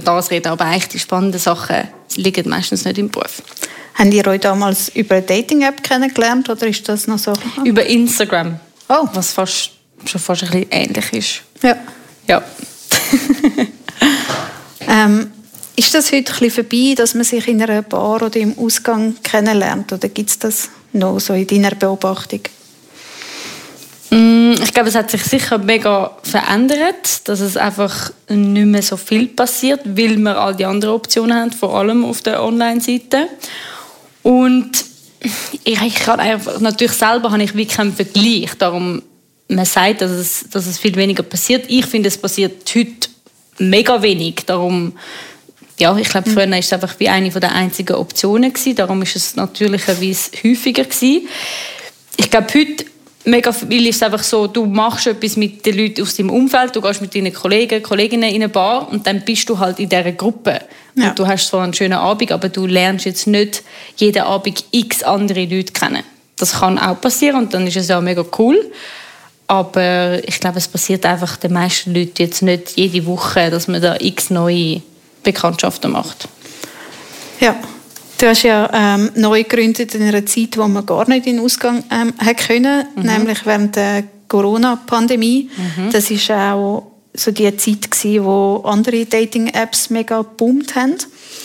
das reden, aber eigentlich die spannenden Sachen liegen meistens nicht im Beruf. Habt ihr euch damals über eine Dating-App kennengelernt oder ist das noch so? Über Instagram, Oh. was schon fast ein bisschen ähnlich ist. Ja. Ja. Ist das heute ein bisschen vorbei, dass man sich in einer Bar oder im Ausgang kennenlernt? Oder gibt es das noch so in deiner Beobachtung? Ich glaube, es hat sich sicher mega verändert, dass es einfach nicht mehr so viel passiert, weil wir all die anderen Optionen haben, vor allem auf der Online-Seite. Und ich habe einfach, natürlich selber habe ich wirklich keinen Vergleich. Darum, man sagt, dass es viel weniger passiert. Ich finde, es passiert heute mega wenig. Darum, ja, ich glaube, früher war es einfach wie eine der einzigen Optionen gewesen. Darum ist es natürlicherweise häufiger gewesen. Ich glaube, heute mega viel ist es einfach so, du machst etwas mit den Leuten aus deinem Umfeld, du gehst mit deinen Kollegen, Kolleginnen in eine Bar und dann bist du halt in dieser Gruppe. Ja. Und du hast zwar einen schönen Abend, aber du lernst jetzt nicht jeden Abend x andere Leute kennen. Das kann auch passieren und dann ist es ja mega cool. Aber ich glaube, es passiert einfach den meisten Leuten jetzt nicht jede Woche, dass man da x neue Bekanntschaften macht. Ja. Du hast ja neu gegründet in einer Zeit, wo man gar nicht in den Ausgang können, nämlich während der Corona-Pandemie. Das war auch so die Zeit gewesen, wo andere Dating-Apps mega geboomt haben.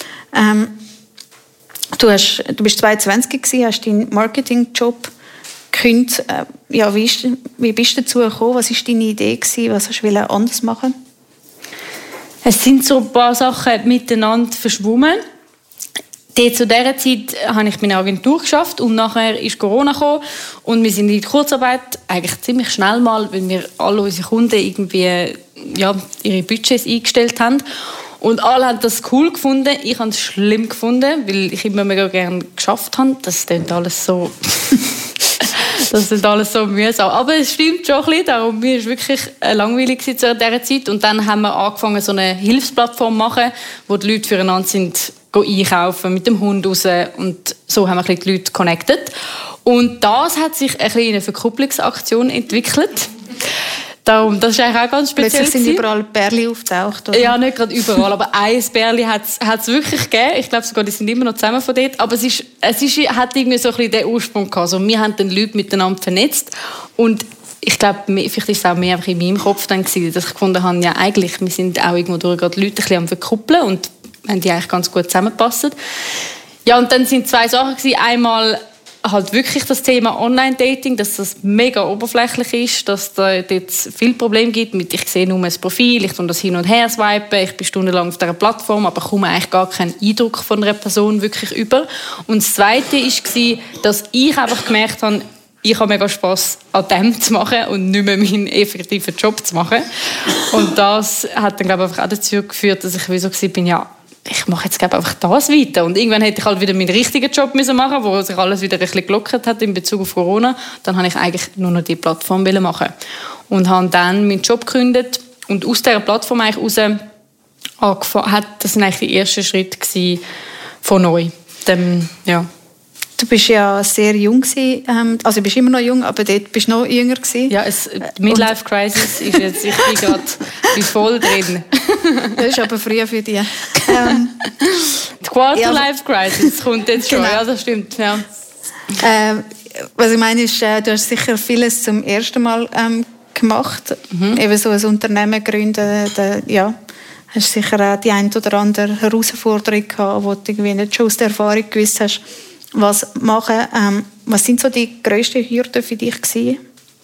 Du bist 22 gewesen, hast deinen Marketing-Job gekündigt. Ja, wie bist du dazu gekommen? Was war deine Idee gewesen? Was hast du anders machen? Es sind so ein paar Sachen miteinander verschwommen. Zu dieser Zeit habe ich meine Agentur geschafft und nachher ist Corona gekommen und wir sind in die Kurzarbeit eigentlich ziemlich schnell mal, weil wir alle unsere Kunden irgendwie ihre Budgets eingestellt haben und alle haben das cool gefunden. Ich habe es schlimm gefunden, weil ich immer mega gerne geschafft habe. Das klingt alles so das ist alles so mühsam. Aber es stimmt schon ein bisschen. Darum, mir war wirklich langweilig zu dieser Zeit. Und dann haben wir angefangen, so eine Hilfsplattform zu machen, wo die Leute füreinander sind, einkaufen, mit dem Hund raus. Und so haben wir ein bisschen die Leute connected. Und das hat sich ein bisschen in eine Verkupplungsaktion entwickelt. Darum, das ist eigentlich auch ganz speziell. Plötzlich sind überall Pärchen auftaucht, oder? Ja, nicht gerade überall, aber ein Pärchen hat es wirklich gegeben. Ich glaube sogar, die sind immer noch zusammen von dort. Aber es hat irgendwie so ein bisschen den Ursprung gehabt. Also, wir haben den Leute miteinander vernetzt. Und ich glaube, vielleicht war es auch mehr einfach in meinem Kopf dann gewesen, dass ich gefunden habe, ja eigentlich, wir sind auch irgendwo durch gerade Leute ein bisschen am Verkuppeln und haben die eigentlich ganz gut zusammengepasst. Ja, und dann sind zwei Sachen gewesen. Einmal halt wirklich das Thema Online-Dating, dass das mega oberflächlich ist, dass da jetzt viele Probleme gibt mit, ich sehe nur ein Profil, ich tue das hin und her swipen, ich bin stundenlang auf dieser Plattform, aber komme eigentlich gar keinen Eindruck von einer Person wirklich über. Und das Zweite war, dass ich einfach gemerkt habe, ich habe mega Spass an dem zu machen und nicht mehr meinen effektiven Job zu machen. Und das hat dann, glaube ich, auch dazu geführt, dass ich wie so bin, ja, ich mache jetzt einfach das weiter. Und irgendwann hätte ich halt wieder meinen richtigen Job machen, wo sich alles wieder ein bisschen gelockert hat in Bezug auf Corona. Dann habe ich eigentlich nur noch die Plattform machen. Und habe dann meinen Job gekündigt. Und aus dieser Plattform eigentlich raus angefangen, das waren eigentlich die ersten Schritte von neu. Ja. Du bist ja sehr jung gewesen, also du bist immer noch jung, aber dort bist du noch jünger gewesen. Ja, die Midlife-Crisis ist jetzt, ich bin gerade voll drin. Das ist aber früh für dich. Die Quarter-Life-Crisis kommt jetzt schon, genau. Ja, das stimmt. Ja. Was ich meine ist, du hast sicher vieles zum ersten Mal gemacht. Eben so ein Unternehmen gründen, ja. Hast sicher auch die ein oder andere Herausforderung gehabt, wo du irgendwie nicht schon aus der Erfahrung gewusst hast, was machen. Was sind so die grössten Hürden für dich gewesen?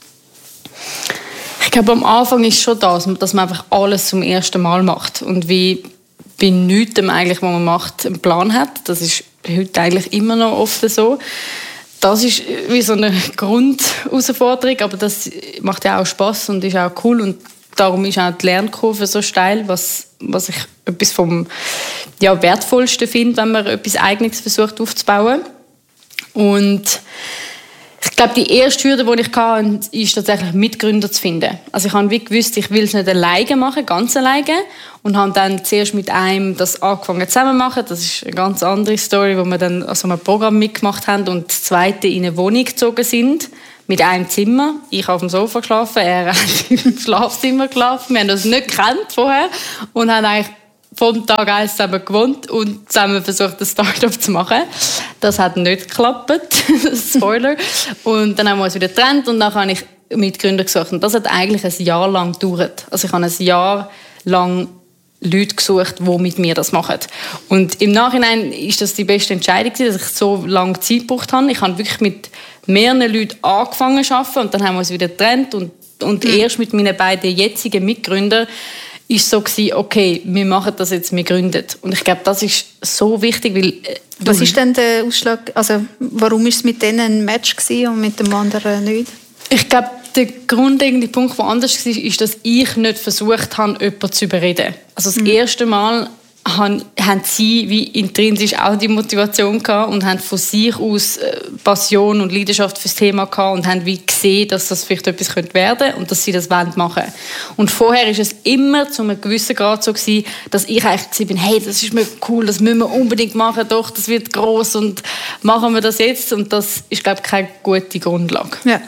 Ich glaube, am Anfang ist schon das, dass man einfach alles zum ersten Mal macht und wie bei nichts eigentlich, was man macht, einen Plan hat. Das ist heute eigentlich immer noch oft so. Das ist wie so eine Grundherausforderung, aber das macht ja auch Spass und ist auch cool und darum ist auch die Lernkurve so steil, was ich etwas vom Wertvollsten finde, wenn man etwas Eigenes versucht aufzubauen. Und ich glaube, die erste Hürde, die ich hatte, ist tatsächlich Mitgründer zu finden. Also ich habe wie gewusst, ich will es nicht alleine machen, ganz alleine. Und habe dann zuerst mit einem das angefangen zusammen zu machen. Das ist eine ganz andere Story, wo wir dann an so einem Programm mitgemacht haben und das zweite in eine Wohnung gezogen sind. Mit einem Zimmer. Ich habe auf dem Sofa geschlafen, er hat im Schlafzimmer geschlafen. Wir haben uns nicht gekannt vorher und haben eigentlich vom Tag 1 zusammen gewohnt und zusammen versucht, ein Start-up zu machen. Das hat nicht geklappt. Spoiler. Und dann haben wir uns wieder getrennt und dann habe ich Mitgründer gesucht. Und das hat eigentlich ein Jahr lang gedauert. Also ich habe ein Jahr lang Leute gesucht, die mit mir das machen. Und im Nachhinein ist das die beste Entscheidung, dass ich so lange Zeit gebraucht habe. Ich habe wirklich mit mehreren Leuten angefangen zu arbeiten und dann haben wir uns wieder getrennt. Und erst mit meinen beiden jetzigen Mitgründern ist so gewesen, okay, wir machen das jetzt, wir gründen. Und ich glaube, das ist so wichtig, weil... Was ist denn der Ausschlag, also warum ist es mit denen ein Match gewesen und mit dem anderen nicht? Ich glaube, der grundlegende Punkt, der anders war, ist, dass ich nicht versucht habe, jemanden zu überreden. Also das erste Mal haben sie wie intrinsisch auch die Motivation gehabt und haben von sich aus Passion und Leidenschaft fürs Thema gehabt und haben wie gesehen, dass das vielleicht etwas werden könnte und dass sie das machen wollen. Und vorher ist es immer zu einem gewissen Grad so gewesen, dass ich eigentlich bin, hey, das ist mir cool, das müssen wir unbedingt machen, doch, das wird gross und machen wir das jetzt. Und das ist, glaube ich, keine gute Grundlage. Ja.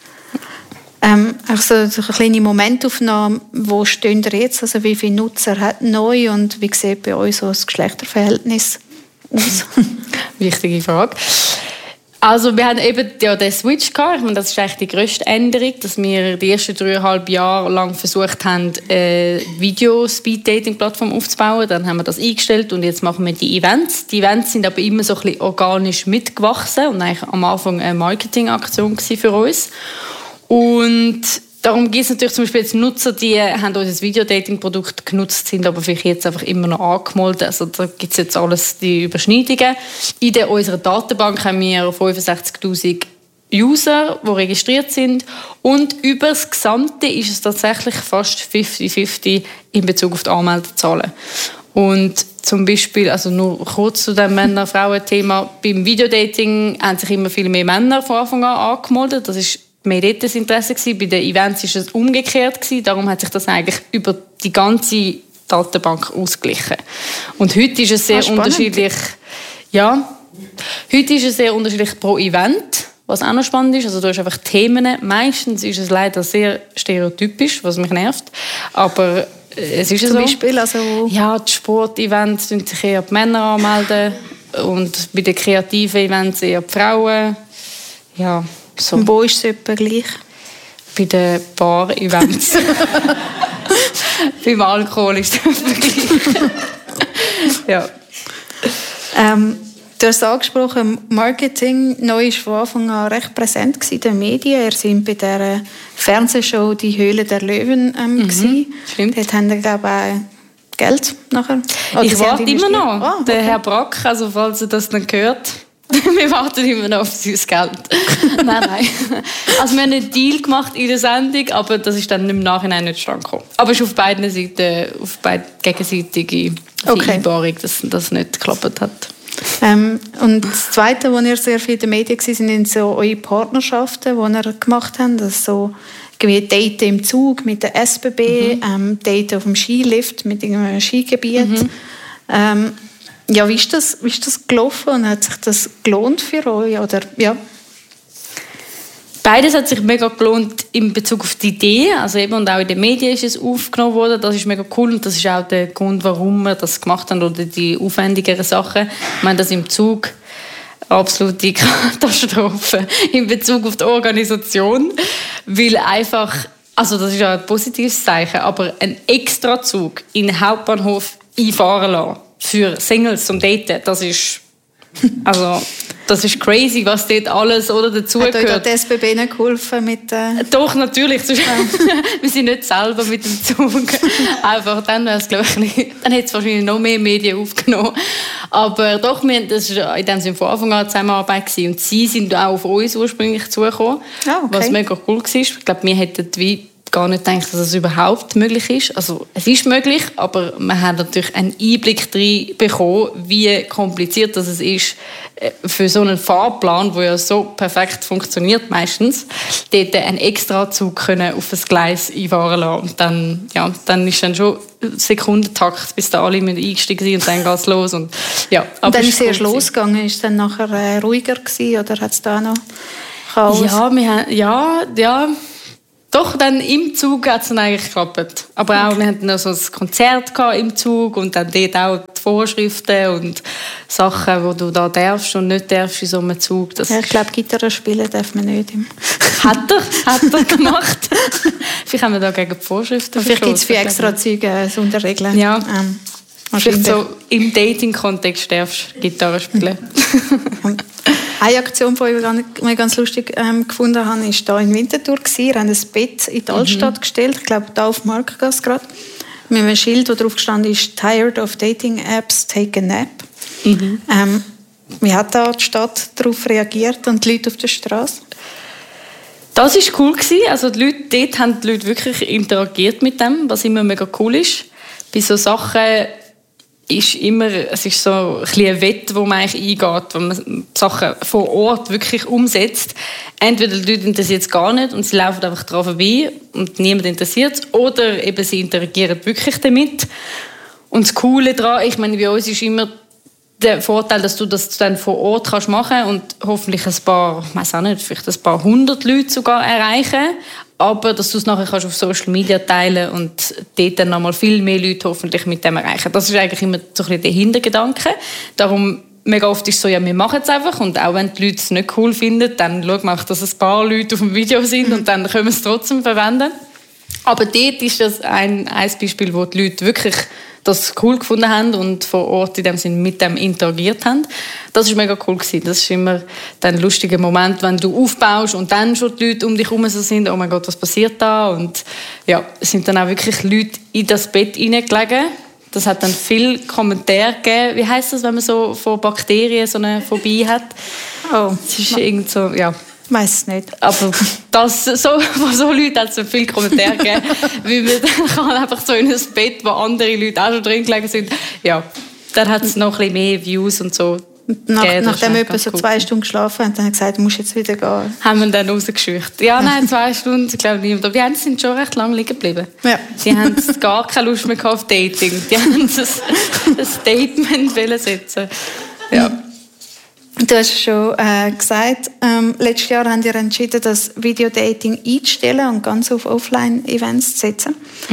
Auch so eine kleine Momentaufnahme, wo stehen ihr jetzt? Also wie viele Nutzer hat neu und wie sieht bei euch so das Geschlechterverhältnis aus? Wichtige Frage. Also wir haben eben den Switch gehabt. Ich meine, das ist eigentlich die grösste Änderung, dass wir die ersten 3,5 Jahre lang versucht haben, eine Video-Speed-Dating-Plattform aufzubauen. Dann haben wir das eingestellt und jetzt machen wir die Events. Die Events sind aber immer so ein bisschen organisch mitgewachsen und eigentlich am Anfang eine Marketingaktion für uns. Und darum gibt es natürlich zum Beispiel jetzt Nutzer, die haben unser Video-Dating-Produkt genutzt, sind aber vielleicht jetzt einfach immer noch angemeldet. Also da gibt es jetzt alles die Überschneidungen. In unserer Datenbank haben wir 65'000 User, die registriert sind. Und über das Gesamte ist es tatsächlich fast 50-50 in Bezug auf die Anmeldezahlen. Und zum Beispiel, also nur kurz zu dem Männer-Frauen-Thema, beim Videodating haben sich immer viel mehr Männer von Anfang an angemeldet. Das ist mehr dort das Interesse gewesen. Bei den Events war es umgekehrt gewesen. Darum hat sich das eigentlich über die ganze Datenbank ausgeglichen. Und heute ist es sehr unterschiedlich. Ja, heute ist es sehr unterschiedlich pro Event, was auch noch spannend ist. Also du hast einfach Themen. Meistens ist es leider sehr stereotypisch, was mich nervt. Aber es ist zum so. Beispiel, also ja, die Sportevents melden sich eher die Männer anmelden und bei den kreativen Events eher die Frauen. Ja. So. Und wo ist es etwa gleich? Bei den Bar-Events. Beim Alkohol ist es etwa gleich. Ja. Du hast angesprochen, Marketing neu ist von Anfang an recht präsent in den Medien. Ihr seid bei der Fernsehshow «Die Höhle der Löwen» gewesen. Stimmt. Dort haben wir, glaube ich, auch Geld nachher. Ich warte immer noch. Der Herr Brack, also falls ihr das dann hört, wir warten immer noch auf das Geld. Nein. Also wir haben einen Deal gemacht in der Sendung, aber das ist dann im Nachhinein nicht zustande gekommen. Aber es ist auf beiden Seiten, auf beide gegenseitige Vereinbarung, dass das nicht geklappt hat. Und das Zweite, wo ihr sehr viel in den Medien war, sind so eure Partnerschaften, die ihr gemacht habt. Also so Daten im Zug mit der SBB, Daten auf dem Skilift mit irgendeinem Skigebiet. Ja, wie ist das gelaufen und hat sich das gelohnt für euch? Oder, ja? Beides hat sich mega gelohnt in Bezug auf die Idee. Also eben, und auch in den Medien ist es aufgenommen worden. Das ist mega cool und das ist auch der Grund, warum wir das gemacht haben oder die aufwendigeren Sachen. Ich meine, das im Zug absolute Katastrophe in Bezug auf die Organisation. Weil einfach, also das ist ja ein positives Zeichen, aber ein Extrazug in den Hauptbahnhof einfahren lassen für Singles zum Daten, das ist crazy, was dort alles dazugehört. Hat euch die SBB nicht geholfen mit Doch, natürlich. Wir sind nicht selber mit dem Zug. Einfach, dann wäre es, glaube ich, dann hätte es wahrscheinlich noch mehr Medien aufgenommen. Aber doch, das war in dem Sinne von Anfang an Zusammenarbeit gewesen. Und sie sind auch auf uns ursprünglich zugekommen, was mega cool war. Ich glaube, wir hätten gar nicht gedacht, dass es überhaupt möglich ist. Also es ist möglich, aber wir haben natürlich einen Einblick darin bekommen, wie kompliziert das ist, für so einen Fahrplan, der ja so perfekt funktioniert meistens, dort einen Extrazug können auf das Gleis einfahren lassen. Und dann ist dann schon Sekundentakt, bis da alle eingestiegen sind und dann geht es los. Und, ja, aber und dann ist es erst losgegangen. Ist es dann nachher ruhiger gewesen, oder hat es da noch Chaos? Ja, Doch, dann im Zug hat es dann eigentlich geklappt. Aber auch, wir hatten noch so ein Konzert im Zug und dann dort auch die Vorschriften und Sachen, die du da darfst und nicht darfst in so einem Zug. Das ich glaube, Gitarre spielen darf man nicht. Hat er gemacht. Vielleicht haben wir da gegen die Vorschriften vielleicht gibt es für extra Züge Sonderregeln. Ja. Vielleicht so im Dating-Kontext darfst du Gitarre spielen. Eine Aktion, die ich ganz lustig gefunden habe, war hier in Winterthur. Wir haben ein Bett in die Altstadt gestellt, ich glaube, da auf Marktgasse gerade, mit einem Schild, wo drauf gestanden ist «Tired of dating apps, take a nap». Wie hat da die Stadt darauf reagiert und die Leute auf der Straße? Das war cool. Also dort haben die Leute wirklich interagiert mit dem, was immer mega cool ist. Bei so Sachen es ist so ein bisschen ein Wett, wo man eigentlich eingeht, wenn man Sachen vor Ort wirklich umsetzt. Entweder die Leute interessiert es gar nicht und sie laufen einfach daran vorbei und niemand interessiert es, oder eben sie interagieren wirklich damit. Und das Coole daran, ich meine, bei uns ist immer der Vorteil, dass du das dann vor Ort machen kannst und hoffentlich ein paar, ich weiss auch nicht, vielleicht ein paar 100 Leute sogar erreichen, aber dass du es nachher kannst auf Social Media teilen und dort dann nochmal viel mehr Leute hoffentlich mit dem erreichen. Das ist eigentlich immer so ein bisschen der Hintergedanke. Darum, mega oft ist es so, ja, wir machen es einfach und auch wenn die Leute es nicht cool finden, dann schauen wir auch, dass ein paar Leute auf dem Video sind und dann können wir es trotzdem verwenden. Aber dort ist das ein Beispiel, wo die Leute wirklich das cool gefunden haben und vor Ort in dem Sinne mit dem interagiert haben. Das war mega cool gewesen. Das ist immer ein lustiger Moment, wenn du aufbaust und dann schon die Leute um dich herum so sind, oh mein Gott, was passiert da? Und ja, es sind dann auch wirklich Leute in das Bett hineingelegen. Das hat dann viele Kommentare gegeben. Wie heisst das, wenn man so von Bakterien so eine Phobie hat? Oh, es ist irgend so, ja. Ich weiss es nicht. Aber von so Leuten hat es viele Kommentare gegeben, weil man kann einfach so in ein Bett, wo andere Leute auch schon drin gelegen sind. Ja, dann hat es noch ein bisschen mehr Views und so. Nachdem wir etwa so 2 Stunden geschlafen haben, haben wir gesagt, du musst jetzt wieder gehen. Haben wir dann rausgescheucht. Ja, nein, 2 Stunden, ich glaube nicht. Aber die sind schon recht lange liegen geblieben. Ja. Die haben gar keine Lust mehr auf Dating. Die haben ein Statement setzen. Ja. Du hast schon gesagt, letztes Jahr haben wir entschieden, das Videodating einzustellen und ganz auf Offline-Events zu setzen.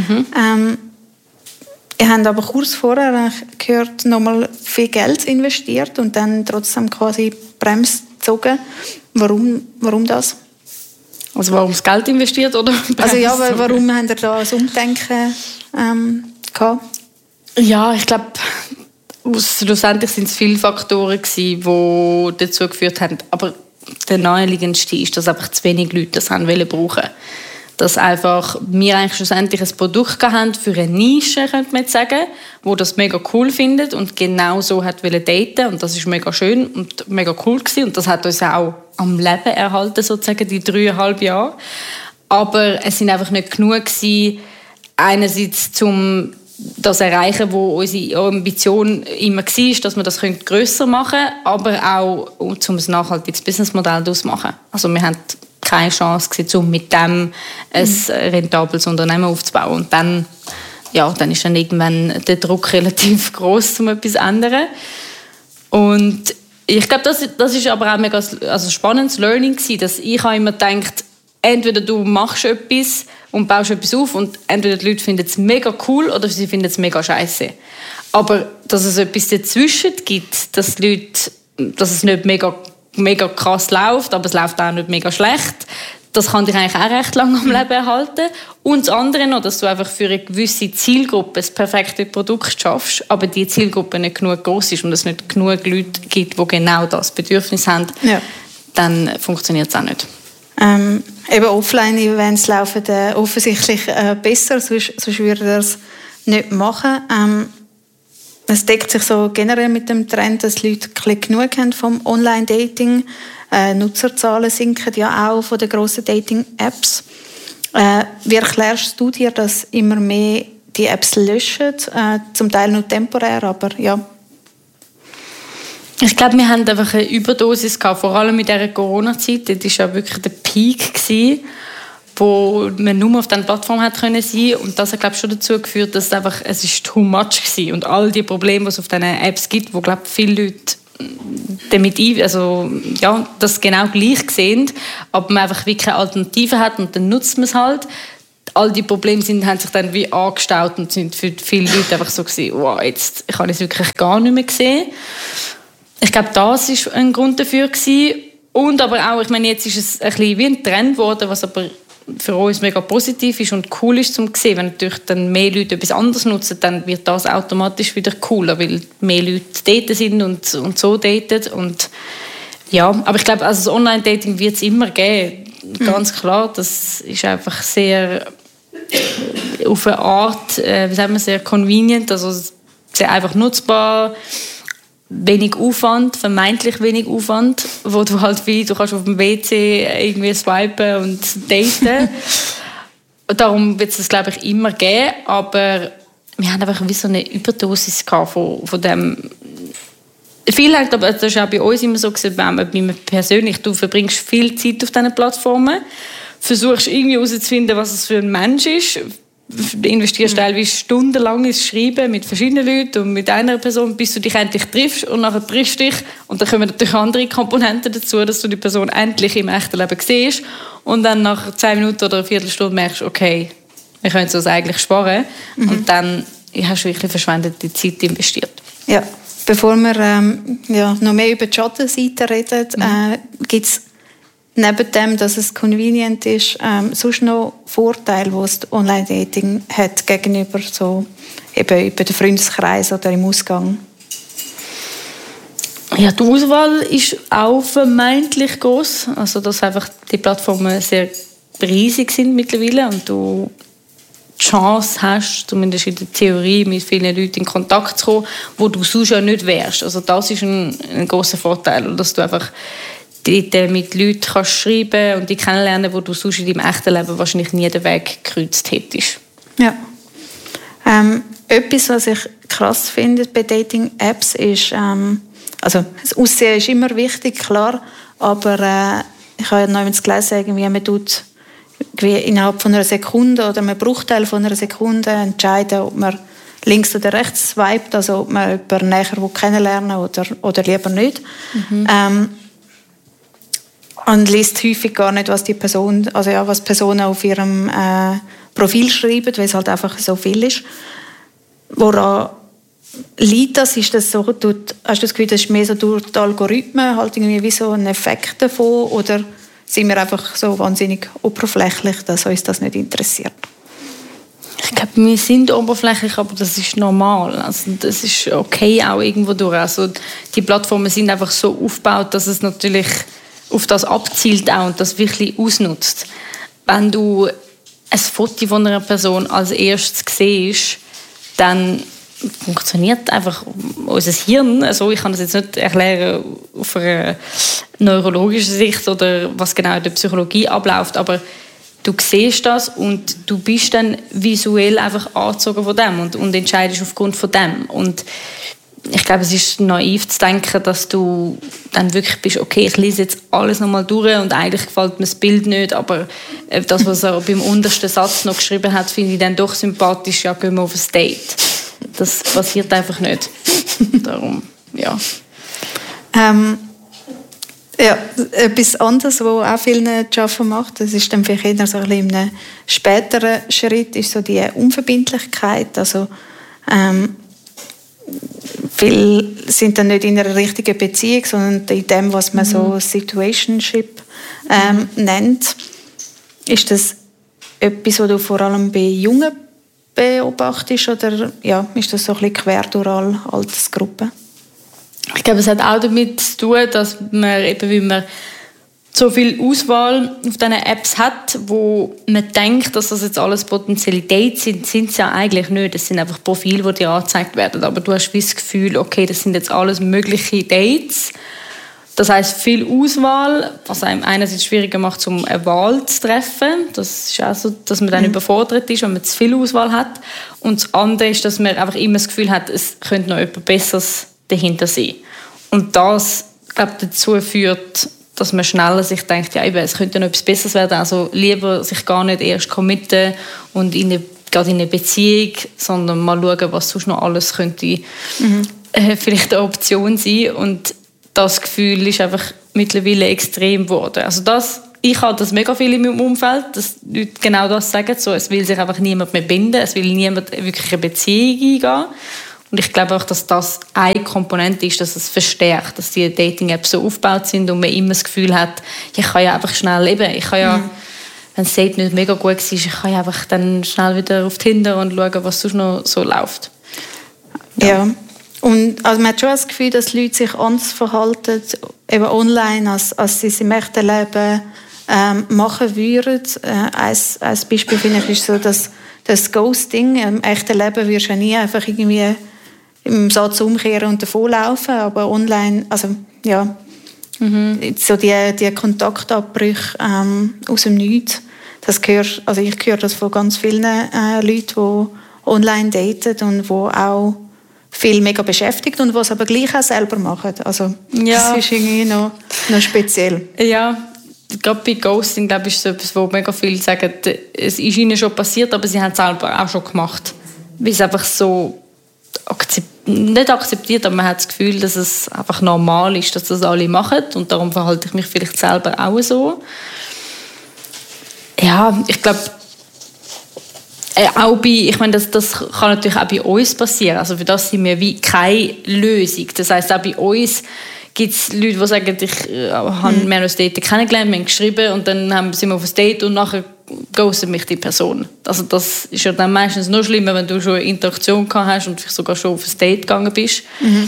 Ihr habt aber kurz vorher gehört, nochmal viel Geld investiert und dann trotzdem quasi Bremse gezogen. Warum das? Also warum das Geld investiert oder also ja, warum habt ihr da ein Umdenken gehabt? Ja, ich glaube, schlussendlich sind es viele Faktoren gewesen, die dazu geführt haben. Aber der naheliegendste ist, dass einfach zu wenig Leute das haben brauchen. Dass einfach wir eigentlich schlussendlich ein Produkt haben für eine Nische, könnte man jetzt sagen, wo das mega cool findet und genau so hat daten. Und das ist mega schön und mega cool gewesen. Und das hat uns auch am Leben erhalten, sozusagen, die 3,5 Jahre. Aber es sind einfach nicht genug gewesen, einerseits zum das erreichen, wo unsere Ambition immer war, dass wir das grösser machen können, aber auch um ein nachhaltiges Businessmodell daraus zu machen. Also wir hatten keine Chance gewesen, um mit dem ein rentables Unternehmen aufzubauen. Und dann, ja, dann ist dann irgendwann der Druck relativ groß, um etwas zu ändern. Und ich glaube, das ist aber auch mega spannendes Learning gewesen, dass ich immer gedacht, entweder du machst etwas und baust etwas auf und entweder die Leute finden es mega cool oder sie finden es mega scheiße. Aber dass es etwas dazwischen gibt, dass es nicht mega krass läuft, aber es läuft auch nicht mega schlecht, das kann dich eigentlich auch recht lange am Leben erhalten. Und das andere noch, dass du einfach für eine gewisse Zielgruppe das perfekte Produkt schaffst, aber die Zielgruppe nicht genug groß ist und es nicht genug Leute gibt, die genau das Bedürfnis haben, dann funktioniert es auch nicht. Eben Offline-Events laufen offensichtlich besser, sonst würde er es nicht machen. Es deckt sich so generell mit dem Trend, dass Leute genug haben vom Online-Dating. Nutzerzahlen sinken ja auch von den grossen Dating-Apps. Wie erklärst du dir, dass immer mehr die Apps löschen? Zum Teil nur temporär, aber ja. Ich glaube, wir haben einfach eine Überdosis gehabt, vor allem in dieser Corona-Zeit. Das war ja wirklich der Peak gewesen, wo man nur auf dieser Plattform hat sein können. Und das hat, glaube ich, schon dazu geführt, dass es ist too much war. Und all die Probleme, die es auf diesen Apps gibt, wo, glaube ich, viele Leute damit das genau gleich sehen, aber man einfach wie keine Alternative hat und dann nutzt man es halt. All die Probleme haben sich dann wie angestaut und sind für viele Leute einfach so gewesen, wow, jetzt ich habe es wirklich gar nicht mehr gesehen. Ich glaube, das war ein Grund dafür gewesen. Und aber auch, ich meine, jetzt ist es ein bisschen wie ein Trend geworden, was aber für uns mega positiv ist und cool ist zum sehen. Wenn natürlich dann mehr Leute etwas anderes nutzen, dann wird das automatisch wieder cooler, weil mehr Leute daten sind und so daten. Und ja, aber ich glaube, also das Online-Dating wird es immer geben. Ganz klar, das ist einfach sehr auf eine Art, sehr convenient, also sehr einfach nutzbar, wenig Aufwand, vermeintlich wenig Aufwand, wo du halt du kannst auf dem WC irgendwie swipen und daten. Darum wird es das, glaube ich, immer geben, aber wir haben einfach wie so eine Überdosis von dem. Viel halt, aber das ist auch bei uns immer so gewesen, bei mir persönlich, du verbringst viel Zeit auf diesen Plattformen, versuchst irgendwie herauszufinden, was es für ein Mensch ist, du investierst teilweise stundenlang ins Schreiben mit verschiedenen Leuten und mit einer Person, bis du dich endlich triffst und nachher triffst dich und dann kommen natürlich andere Komponenten dazu, dass du die Person endlich im echten Leben siehst und dann nach 2 Minuten oder eine Viertelstunde merkst, okay, wir können es uns eigentlich sparen und dann hast du wirklich verschwendete Zeit investiert. Ja, bevor wir noch mehr über die Schattenseite reden, gibt es neben dem, dass es convenient ist, sonst noch Vorteile, die das Online-Dating hat gegenüber so eben über den Freundeskreis oder im Ausgang? Ja, die Auswahl ist auch vermeintlich groß, also dass einfach die Plattformen sehr riesig sind mittlerweile und du die Chance hast, zumindest in der Theorie, mit vielen Leuten in Kontakt zu kommen, wo du sonst ja nicht wärst. Also das ist ein grosser Vorteil, dass du einfach dort mit Leuten kannst schreiben und die kennenlernen, wo du sonst in deinem echten Leben wahrscheinlich nie den Weg gekreuzt hättest. Ja. Etwas, was ich krass finde bei Dating-Apps ist, also das Aussehen ist immer wichtig, klar, aber ich habe ja noch gelesen, irgendwie, man tut innerhalb von einer Sekunde oder einem Bruchteil von einer Sekunde entscheiden, ob man links oder rechts swipet, also ob man jemanden näher kennenlernen oder lieber nicht. Und liest häufig gar nicht, was die Person, was Personen auf ihrem Profil schreiben, weil es halt einfach so viel ist. Woran liegt das? Ist das so, hast du das Gefühl, das ist mehr so durch die Algorithmen halt irgendwie wie so ein Effekt davon, oder sind wir einfach so wahnsinnig oberflächlich, dass uns das nicht interessiert? Ich glaube, wir sind oberflächlich, aber das ist normal. Also das ist okay auch irgendwo durch. Also die Plattformen sind einfach so aufgebaut, dass es natürlich auf das abzielt auch und das wirklich ausnutzt. Wenn du ein Foto von einer Person als erstes siehst, dann funktioniert einfach unser Hirn. Also ich kann das jetzt nicht erklären auf einer neurologischen Sicht oder was genau in der Psychologie abläuft, aber du siehst das und du bist dann visuell einfach angezogen von dem und entscheidest aufgrund von dem. Und ich glaube, es ist naiv zu denken, dass du dann wirklich bist, okay, ich lese jetzt alles nochmal durch und eigentlich gefällt mir das Bild nicht, aber das, was er beim untersten Satz noch geschrieben hat, finde ich dann doch sympathisch, ja, gehen wir auf ein Date. Das passiert einfach nicht. Darum, ja. Ja, etwas anderes, was auch vielen zu schaffen macht, das ist dann vielleicht eher so ein bisschen in einem späteren Schritt, ist so die Unverbindlichkeit. Also, viele sind dann nicht in einer richtigen Beziehung, sondern in dem, was man so Situationship nennt. Ist das etwas, was du vor allem bei Jungen beobachtest, oder ja, ist das so ein bisschen quer durch alle Altersgruppen? Ich glaube, es hat auch damit zu tun, dass man eben, wie man so viel Auswahl auf diesen Apps hat, wo man denkt, dass das jetzt alles potenzielle Dates sind, sind es ja eigentlich nicht. Das sind einfach Profile, die dir angezeigt werden. Aber du hast das Gefühl, okay, das sind jetzt alles mögliche Dates. Das heisst, viel Auswahl, was einem einerseits schwieriger macht, um eine Wahl zu treffen. Das ist auch so, dass man dann überfordert ist, wenn man zu viel Auswahl hat. Und das andere ist, dass man einfach immer das Gefühl hat, es könnte noch etwas Besseres dahinter sein. Und das, glaube ich, dazu führt, dass man schneller sich denkt, ja, eben, es könnte noch etwas Besseres werden. Also lieber sich gar nicht erst committen und gerade in eine Beziehung, sondern mal schauen, was sonst noch alles könnte vielleicht eine Option sein. Und das Gefühl ist einfach mittlerweile extrem geworden. Also ich habe das mega viel in meinem Umfeld, dass Leute genau das sagen. So, es will sich einfach niemand mehr binden, es will niemand wirklich eine Beziehung eingehen. Und ich glaube auch, dass das eine Komponente ist, dass es verstärkt, dass die Dating-Apps so aufgebaut sind und man immer das Gefühl hat, ich kann ja einfach schnell leben. Ich kann ja, wenn das Date nicht mega gut war, ich kann ja einfach dann schnell wieder auf Tinder und schauen, was sonst noch so läuft. Ja. Und also man hat schon das Gefühl, dass Leute sich anders verhalten, eben online, als sie es im echten Leben machen würden. Ein Beispiel finde ich ist so, dass das Ghosting, im echten Leben würdest du ja nie einfach irgendwie im Satz umkehren und davonlaufen, aber online, also ja, so die Kontaktabbrüche aus dem Nichts, also ich höre das von ganz vielen Leuten, die online daten und die auch viel mega beschäftigt und was aber gleich auch selber machen. Also das ist irgendwie noch speziell. Ja, gerade bei Ghosting, glaube ich, ist so etwas, wo mega viele sagen, es ist ihnen schon passiert, aber sie haben es selber auch schon gemacht. Weil es einfach so nicht akzeptiert, aber man hat das Gefühl, dass es einfach normal ist, dass das alle machen und darum verhalte ich mich vielleicht selber auch so. Ja, ich glaube, ich meine, das kann natürlich auch bei uns passieren. Also für das sind wir wie keine Lösung. Das heisst, auch bei uns gibt es Leute, die sagen, wir haben das Date kennengelernt, wir haben geschrieben und dann sind wir auf ein Date und nachher ghostet mich die Person. Also das ist ja dann meistens noch schlimmer, wenn du schon eine Interaktion gehabt hast und vielleicht sogar schon auf ein Date gegangen bist.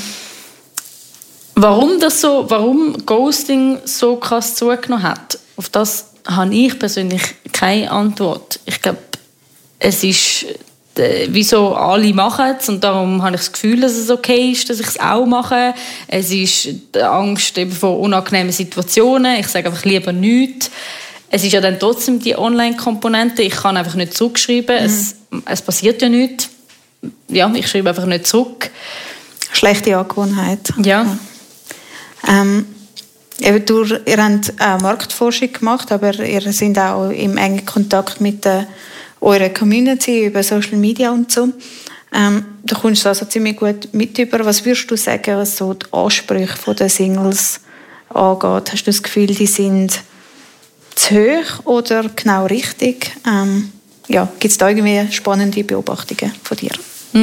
Warum Ghosting so krass zugenommen hat, auf das habe ich persönlich keine Antwort. Ich glaube, es ist, wieso alle machen es und darum habe ich das Gefühl, dass es okay ist, dass ich es auch mache. Es ist die Angst eben vor unangenehmen Situationen. Ich sage einfach lieber nichts. Es ist ja dann trotzdem die Online-Komponente. Ich kann einfach nicht zurückschreiben. Es passiert ja nichts. Ja, ich schreibe einfach nicht zurück. Schlechte Angewohnheit. Ja. Ihr habt Marktforschung gemacht, aber ihr seid auch im engen Kontakt mit eurer Community über Social Media und so. Du kommst also ziemlich gut mit über. Was würdest du sagen, was so die Ansprüche der Singles angeht? Hast du das Gefühl, die sind zu hoch oder genau richtig? Gibt es da irgendwie spannende Beobachtungen von dir?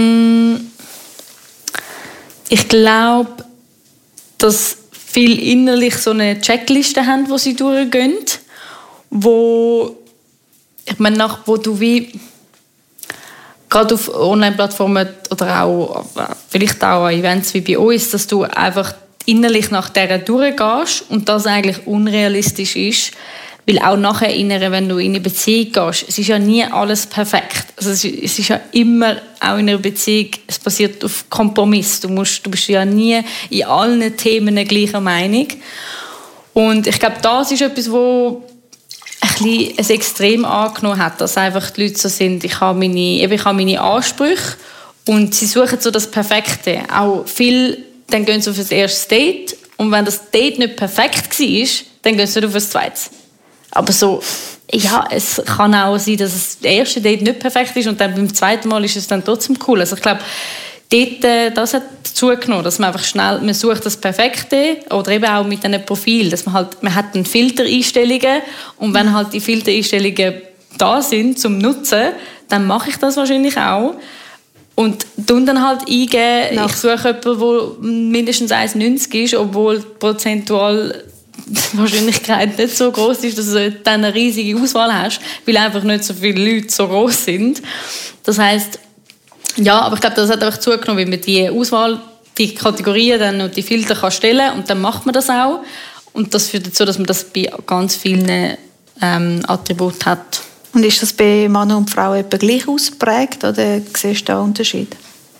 Ich glaube, dass viele innerlich so eine Checkliste haben, die sie durchgehen, wo du wie gerade auf Online-Plattformen oder auch vielleicht auch an Events wie bei uns, dass du einfach innerlich nach dieser durchgehst und das eigentlich unrealistisch ist, weil auch nachher wenn du in eine Beziehung gehst, es ist ja nie alles perfekt. Also es ist ja immer, auch in einer Beziehung, es passiert auf Kompromiss. Du bist ja nie in allen Themen gleicher Meinung. Und ich glaube, das ist etwas, wo ein Extrem angenommen hat, dass einfach die Leute so sind, ich habe meine Ansprüche und sie suchen so das Perfekte. Auch viel, dann gehen sie auf ein erstes Date und wenn das Date nicht perfekt war, dann gehen sie nicht auf ein zweites. Aber so, ja, es kann auch sein, dass das erste Date nicht perfekt ist und dann beim zweiten Mal ist es dann trotzdem cool. Also ich glaube, das hat zugenommen, dass man einfach man sucht das Perfekte oder eben auch mit einem Profil, dass man hat dann Filtereinstellungen und wenn halt die Filtereinstellungen da sind zum Nutzen, dann mache ich das wahrscheinlich auch und dann halt eingeben, ich suche jemanden, der mindestens 1,90 ist, obwohl prozentual die Wahrscheinlichkeit nicht so groß ist, dass du dann eine riesige Auswahl hast, weil einfach nicht so viele Leute so groß sind. Das heisst, ja, aber ich glaube, das hat einfach zugenommen, weil man die Auswahl, die Kategorien dann und die Filter kann stellen und dann macht man das auch. Und das führt dazu, dass man das bei ganz vielen Attributen hat. Und ist das bei Männern und Frauen etwa gleich ausgeprägt oder siehst du da einen Unterschied?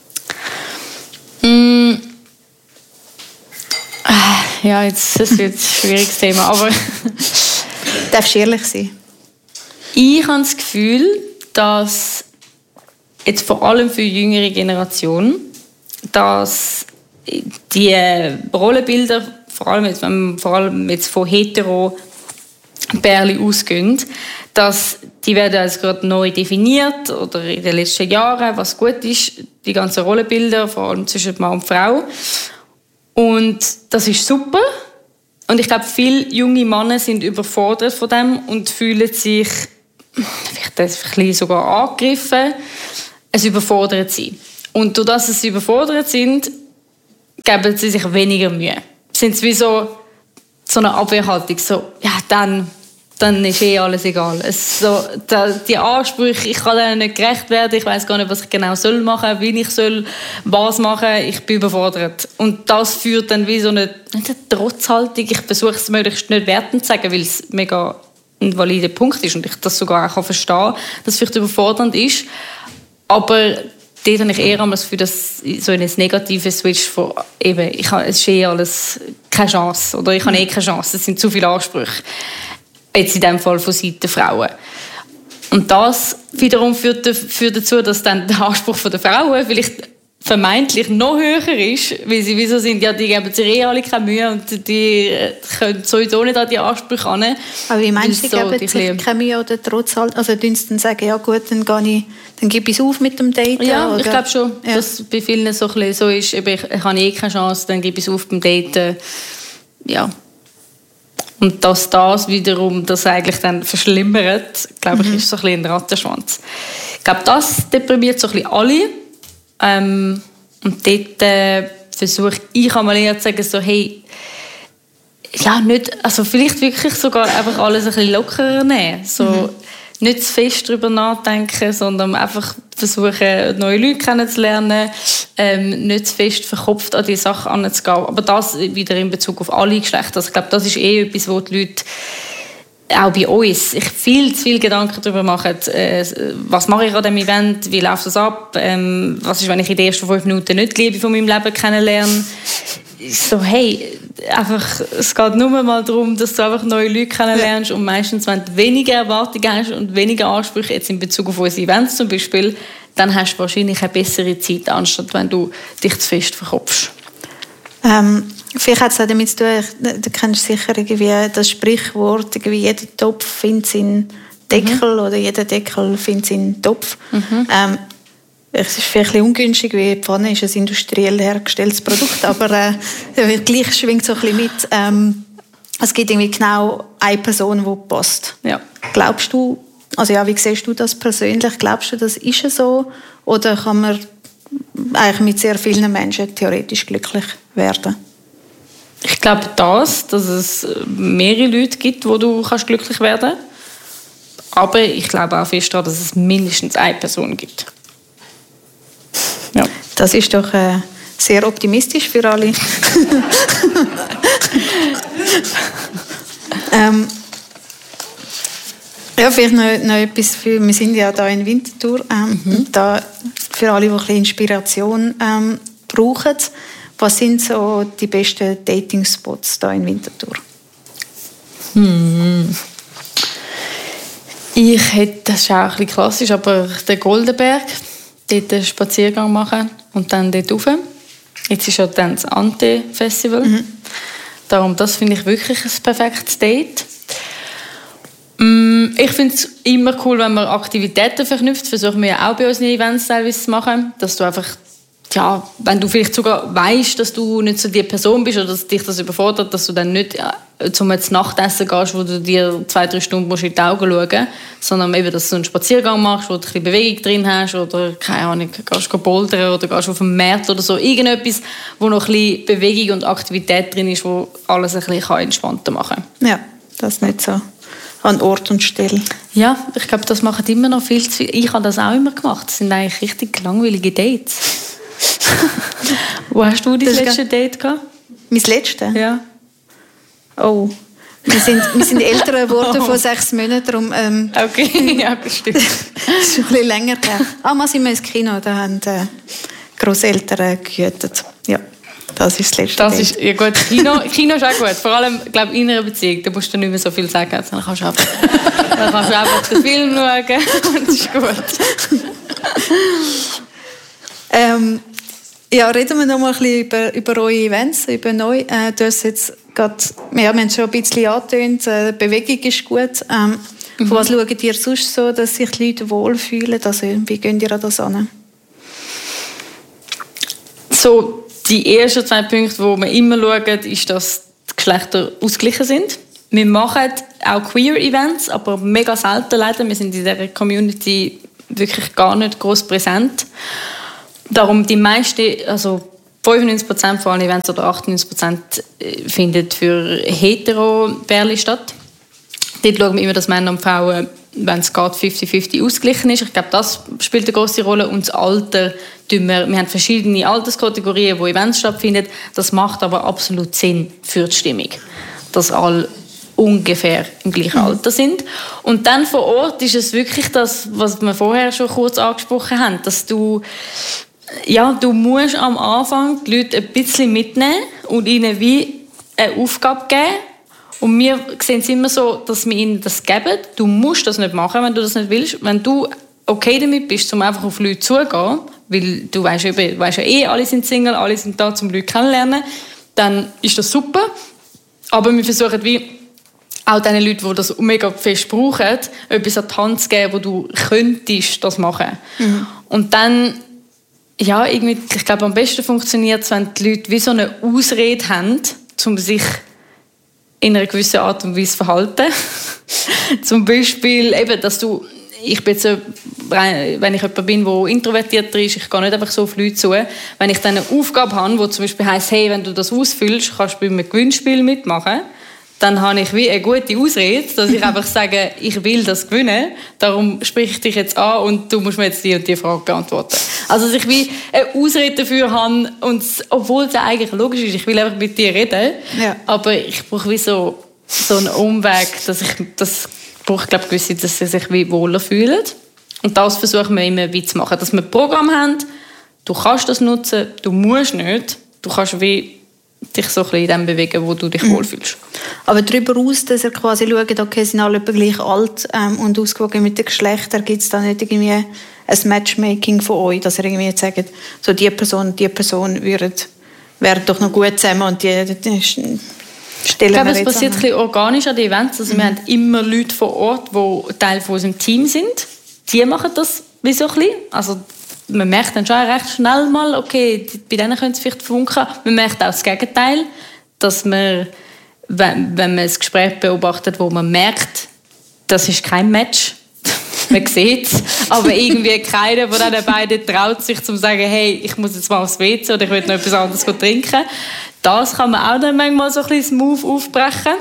Ja, das wird ein schwieriges Thema, aber darfst du ehrlich sein? Ich habe das Gefühl, dass jetzt vor allem für die jüngere Generation, dass die Rollenbilder, vor allem jetzt von hetero Pärchen ausgehen, dass die werden also gerade neu definiert oder in den letzten Jahren, was gut ist, die ganzen Rollenbilder, vor allem zwischen Mann und Frau. Und das ist super. Und ich glaube, viele junge Männer sind überfordert von dem und fühlen sich vielleicht ein bisschen sogar angegriffen. Es überfordert sie. Und dadurch, dass sie überfordert sind, geben sie sich weniger Mühe. Sind wie so eine Abwehrhaltung. So, ja, dann ist alles egal. Die Ansprüche, ich kann denen nicht gerecht werden, ich weiß gar nicht, was ich genau machen soll, wie ich soll, was machen, ich bin überfordert. Und das führt dann wie so eine Trotzhaltung. Ich versuche es möglichst nicht wertend zu sagen, weil es mega ein valider Punkt ist und ich das sogar auch verstehen kann, dass es vielleicht überfordernd ist. Aber dort habe ich eher einmal das Gefühl, dass so ein negatives Switch von eben, es ist alles keine Chance oder ich habe keine Chance, es sind zu viele Ansprüche. Jetzt in diesem Fall von Seiten der Frauen. Und das wiederum führt dazu, dass dann der Anspruch der Frauen vielleicht vermeintlich noch höher ist, weil sie wieso sind, ja, die geben sich alle keine Mühe und die können sowieso nicht an die Ansprüche ran. Aber wie meinst du, sie geben sich keine Mühe oder trotz halt, also tun sie dann sagen, ja gut, dann gebe ich es auf mit dem Daten? Ja, oder? Ich glaube schon, dass bei vielen so ist, ich habe keine Chance, dann gebe ich es auf beim Daten. Ja. Und dass das wiederum das eigentlich dann verschlimmert, glaube ich, ist so ein bisschen ein Rattenschwanz. Ich glaube, das deprimiert so ein bisschen alle. Und dort versuche ich einmal eher zu sagen, so, hey, ja, nicht, also vielleicht wirklich sogar einfach alles ein bisschen lockerer nehmen. So, nicht zu fest darüber nachdenken, sondern einfach versuchen, neue Leute kennenzulernen, nicht zu fest verkopft an die Sache heranzugehen. Aber das wieder in Bezug auf alle Geschlechter. Also ich glaube, das ist etwas, wo die Leute auch bei uns sich viel zu viel Gedanken darüber machen, was mache ich an diesem Event, wie läuft das ab, was ist, wenn ich in den ersten 5 Minuten nicht die Liebe von meinem Leben kennenlerne. So, hey, einfach, es geht nur mal darum, dass du einfach neue Leute kennenlernst und meistens, wenn du weniger Erwartungen hast und weniger Ansprüche, jetzt in Bezug auf unsere Events zum Beispiel, dann hast du wahrscheinlich eine bessere Zeit, anstatt wenn du dich zu fest verkopfst. Vielleicht hat es auch damit zu tun, du kennst sicher irgendwie das Sprichwort, irgendwie jeder Topf findet seinen Deckel oder jeder Deckel findet seinen Topf. Es ist vielleicht ein bisschen ungünstig, weil die Pfanne ist ein industriell hergestelltes Produkt, aber gleich schwingt so ein bisschen mit. Es gibt irgendwie genau eine Person, die passt. Ja. Glaubst du, also ja, wie siehst du das persönlich? Glaubst du, das ist so? Oder kann man eigentlich mit sehr vielen Menschen theoretisch glücklich werden? Ich glaube dass es mehrere Leute gibt, wo du glücklich werden kannst. Aber ich glaube auch fest daran, dass es mindestens eine Person gibt. Ja. Das ist doch sehr optimistisch für alle. Ja, vielleicht noch etwas wir sind ja da in Winterthur. Da für alle, die ein bisschen Inspiration brauchen. Was sind so die besten Dating-Spots da in Winterthur? Ich hätte, das ist auch ein bisschen klassisch, aber den Goldenberg, dort einen Spaziergang machen und dann dort rauf. Jetzt ist ja dann das Ante-Festival. Darum, das finde ich wirklich ein perfektes Date. Ich finde es immer cool, wenn man Aktivitäten verknüpft. Versuchen wir ja auch bei unseren Events teilweise zu machen, dass du einfach, ja, wenn du vielleicht sogar weißt, dass du nicht so die Person bist oder dass dich das überfordert, dass du dann nicht zum Nachtessen gehst, wo du dir 2-3 Stunden musst in die Augen schauen musst, sondern eben, dass du einen Spaziergang machst, wo du ein bisschen Bewegung drin hast oder, keine Ahnung, gehst bouldern oder gehst auf den Markt oder so. Irgendetwas, wo noch ein bisschen Bewegung und Aktivität drin ist, wo alles ein bisschen entspannter machen kann. Ja, das nicht so an Ort und Stelle. Ja, ich glaube, das machen immer noch viel zu viel. Ich habe das auch immer gemacht. Das sind eigentlich richtig langweilige Dates. Wo hast du dein letzte Date gehabt? Mein letztes? Ja. Oh, wir sind älter geworden von 6 Monaten. Darum, okay, ja, bestimmt. Das ist ein bisschen länger her. Mal sind wir ins Kino, da haben die Grosseltern gehütet. Ja, das ist das letzte das Date. Ist, ja gut, Kino ist auch gut. Vor allem, glaube in einer Beziehung, da musst du nicht mehr so viel sagen. Dann kannst du einfach den Film schauen und das ist gut. Ja, reden wir noch mal ein bisschen über eure Events, über neu. Du hast jetzt gerade, wir haben schon ein bisschen angetönt, Bewegung ist gut. Von was schaut ihr sonst so, dass sich die Leute wohlfühlen? Also, wie geht ihr an das an? So Die ersten 2 Punkte, die wir immer schauen, ist, dass die Geschlechter ausgeglichen sind. Wir machen auch Queer-Events, aber mega selten leider. Wir sind in dieser Community wirklich gar nicht gross präsent. Darum die meisten, also 95% von allen Events oder 98% finden für Hetero-Pärchen statt. Dort schauen wir immer, dass Männer und Frauen, wenn es geht, 50-50 ausgeglichen ist. Ich glaube, das spielt eine grosse Rolle. Und das Alter, wir haben verschiedene Alterskategorien, wo Events stattfinden. Das macht aber absolut Sinn für die Stimmung, dass alle ungefähr im gleichen Alter sind. Und dann vor Ort ist es wirklich das, was wir vorher schon kurz angesprochen haben, dass du musst am Anfang die Leute ein bisschen mitnehmen und ihnen wie eine Aufgabe geben. Und wir sehen es immer so, dass wir ihnen das geben. Du musst das nicht machen, wenn du das nicht willst. Wenn du okay damit bist, um einfach auf Leute zuzugehen, weil du weißt ja alle sind Single, alle sind da, um Leute kennenzulernen, dann ist das super. Aber wir versuchen wie auch den Leuten, die das mega fest brauchen, etwas an die Hand zu geben, wo du könntest das machen. Mhm. Und dann, ja, irgendwie, ich glaube, am besten funktioniert es, wenn die Leute wie so eine Ausrede haben, um sich in einer gewissen Art und Weise verhalten. Zum Beispiel, eben, dass du, ich bin jetzt, wenn ich jemand bin, der introvertierter ist, ich gehe nicht einfach so auf Leute zu. Wenn ich dann eine Aufgabe habe, die zum Beispiel heisst, hey, wenn du das ausfüllst, kannst du bei einem Gewinnspiel mitmachen, dann habe ich wie eine gute Ausrede, dass ich einfach sage, ich will das gewinnen, darum spreche ich dich jetzt an und du musst mir jetzt die und die Frage beantworten. Also, dass ich wie eine Ausrede dafür habe, und obwohl es eigentlich logisch ist, ich will einfach mit dir reden, ja. Aber ich brauche wie so einen Umweg, dass ich gewisse, dass sie sich wie wohler fühlen. Und das versuchen wir immer wie zu machen, dass wir ein Programm haben, du kannst das nutzen, du musst nicht, du kannst wie dich so ein bisschen in dem bewegen, wo du dich wohlfühlst. Aber darüber aus, dass ihr quasi schaut, okay, sind alle etwa gleich alt und ausgewogen mit den Geschlechtern, gibt es da nicht irgendwie ein Matchmaking von euch, dass ihr irgendwie jetzt sagt, so die Person wären doch noch gut zusammen und die stellen ich glaube, es passiert ein bisschen organisch an den Events. Also wir haben immer Leute vor Ort, die Teil von unserem Team sind. Die machen das wie so ein bisschen. Also man merkt dann schon recht schnell mal, okay, bei denen könnte es vielleicht funken. Man merkt auch das Gegenteil, dass man, wenn man ein Gespräch beobachtet, wo man merkt, das ist kein Match, man sieht es, aber irgendwie keiner von diesen beiden traut sich zu sagen, hey, ich muss jetzt mal aufs WC oder ich will noch etwas anderes trinken. Das kann man auch dann manchmal so ein bisschen smooth aufbrechen.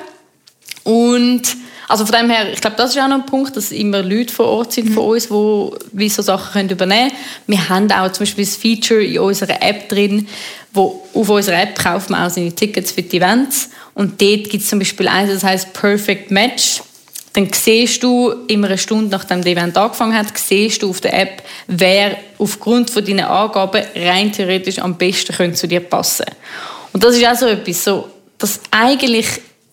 Und also von dem her, ich glaube, das ist auch noch ein Punkt, dass immer Leute vor Ort sind von uns, die so Sachen übernehmen können. Wir haben auch zum Beispiel das Feature in unserer App drin, wo auf unserer App kauft man auch seine Tickets für die Events. Und dort gibt es zum Beispiel eins, das heisst Perfect Match. Dann siehst du, immer eine Stunde nachdem das Event angefangen hat, siehst du auf der App, wer aufgrund von deinen Angaben rein theoretisch am besten zu dir passen könnte. Und das ist auch so etwas, so, dass eigentlich,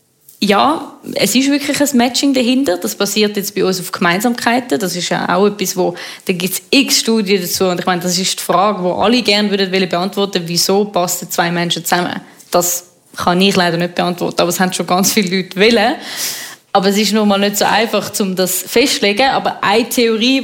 ja, es ist wirklich ein Matching dahinter. Das basiert jetzt bei uns auf Gemeinsamkeiten. Das ist ja auch etwas, da gibt es x Studien dazu. Und ich meine, das ist die Frage, die alle gerne beantworten würden, wieso passen 2 Menschen zusammen? Das kann ich leider nicht beantworten, aber es haben schon ganz viele Leute wollen. Aber es ist nun mal nicht so einfach, um das festzulegen. Aber eine Theorie,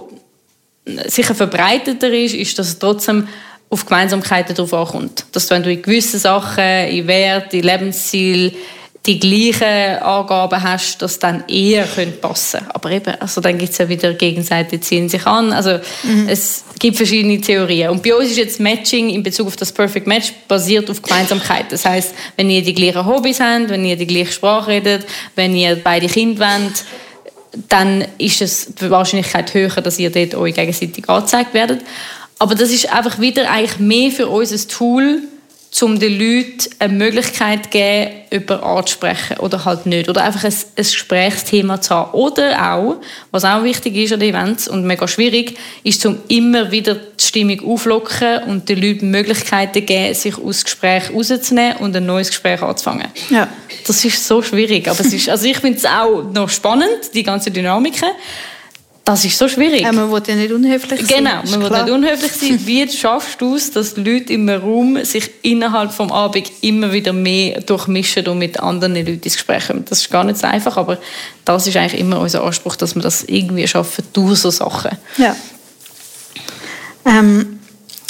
die sicher verbreiteter ist, dass es trotzdem auf Gemeinsamkeiten darauf ankommt. Dass wenn du in gewissen Sachen, in Wert, in Lebensziel die gleichen Angaben hast, dass dann eher passen können. Aber eben, also dann gibt es ja wieder Gegenseiten, ziehen sich an. Also es gibt verschiedene Theorien. Und bei uns ist jetzt Matching in Bezug auf das Perfect Match basiert auf Gemeinsamkeit. Das heisst, wenn ihr die gleichen Hobbys habt, wenn ihr die gleiche Sprache redet, wenn ihr beide Kinder wollt, dann ist es die Wahrscheinlichkeit höher, dass ihr dort euch gegenseitig angezeigt werdet. Aber das ist einfach wieder eigentlich mehr für uns ein Tool, um den Leuten eine Möglichkeit zu geben, jemanden anzusprechen oder halt nicht. Oder einfach ein Gesprächsthema zu haben. Oder auch, was auch wichtig ist an den Events und mega schwierig, ist, um immer wieder die Stimmung auflockern und den Leuten Möglichkeiten geben, sich aus dem Gespräch rauszunehmen und ein neues Gespräch anzufangen. Ja. Das ist so schwierig. Aber also ich finde es auch noch spannend, die ganze Dynamiken. Das ist so schwierig. Man will ja nicht unhöflich sein. Genau, man will nicht unhöflich sein. Wie schaffst du es, dass die Leute im Raum sich innerhalb des Abends immer wieder mehr durchmischen und mit anderen Leuten ins Gespräch kommen? Das ist gar nicht so einfach, aber das ist eigentlich immer unser Anspruch, dass wir das irgendwie schaffen durch so Sachen. Ja.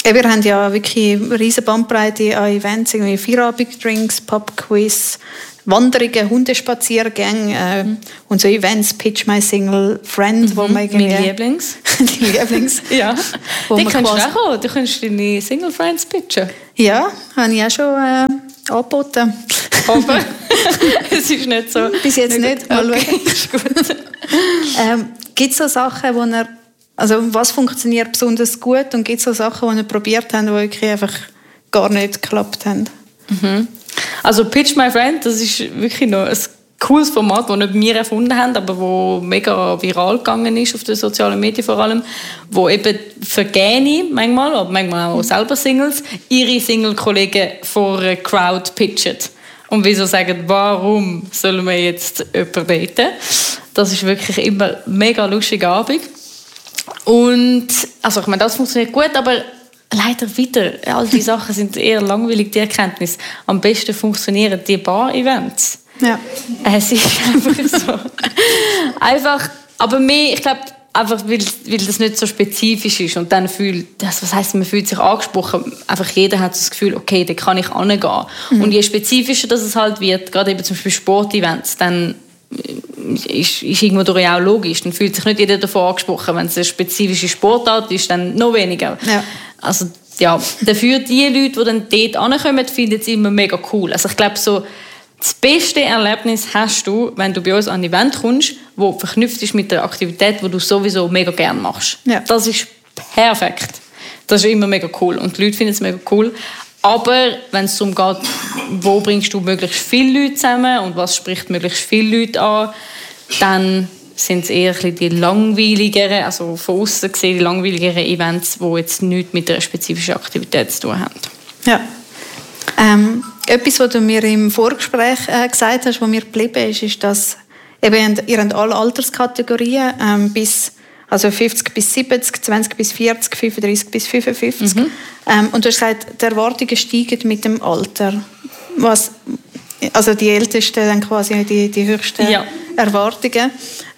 Wir haben ja wirklich eine riesige Bandbreite an Events, irgendwie Feierabend-Drinks, Pub-Quiz, Wanderungen, Hundespaziergänge und so Events, Pitch My Single Friend, wo man irgendwie... Mein Lieblings. Die Lieblings. Ja. Die kannst du auch kommen. Du kannst deine Single Friends pitchen. Ja, habe ich auch schon angeboten. Aber es ist nicht so... Bis jetzt nicht. Mal okay, schauen. ist gut. Gibt es so Sachen, wo er... Also was funktioniert besonders gut und gibt es so Sachen, die ihr probiert habt, die wirklich einfach gar nicht geklappt haben? Also Pitch My Friend, das ist wirklich noch ein cooles Format, das nicht wir erfunden haben, aber das mega viral gegangen ist auf den sozialen Medien vor allem, wo eben Vergäne manchmal, aber manchmal auch selber Singles, ihre Single-Kollegen vor einer Crowd pitchen. Und wieso sagen, warum sollen wir jetzt jemanden daten? Das ist wirklich immer ein mega lustiger Abend. Und also ich meine, das funktioniert gut, aber leider wieder, all diese Sachen sind eher langweilig, die Erkenntnis. Am besten funktionieren die Bar-Events. Ja. Es ist einfach so. Einfach, aber mehr, ich glaube, einfach weil das nicht so spezifisch ist und dann was heisst, man fühlt sich angesprochen, einfach jeder hat das Gefühl, okay, da kann ich hingehen. Und je spezifischer das es halt wird, gerade eben zum Beispiel Sportevents, dann ist irgendwo durch auch logisch. Dann fühlt sich nicht jeder davon angesprochen. Wenn es eine spezifische Sportart ist, dann noch weniger. Ja. Also, ja, dafür die Leute, die dann dort ankommen, finden es immer mega cool. Also ich glaube, so das beste Erlebnis hast du, wenn du bei uns an ein Event kommst, das verknüpft ist mit der Aktivität, die du sowieso mega gerne machst. Ja. Das ist perfekt. Das ist immer mega cool. Und die Leute finden es mega cool. Aber wenn es darum geht, wo bringst du möglichst viele Leute zusammen und was spricht möglichst viele Leute an, dann sind es eher die langweiligeren, also von außen gesehen die langweiligeren Events, die jetzt nichts mit einer spezifischen Aktivität zu tun haben. Ja. Etwas, was du mir im Vorgespräch gesagt hast, was mir geblieben ist, dass eben, ihr habt alle Alterskategorien also 50 bis 70, 20 bis 40, 35 bis 55. Und du hast gesagt, die Erwartungen steigen mit dem Alter. Also die Ältesten dann quasi die höchsten Erwartungen.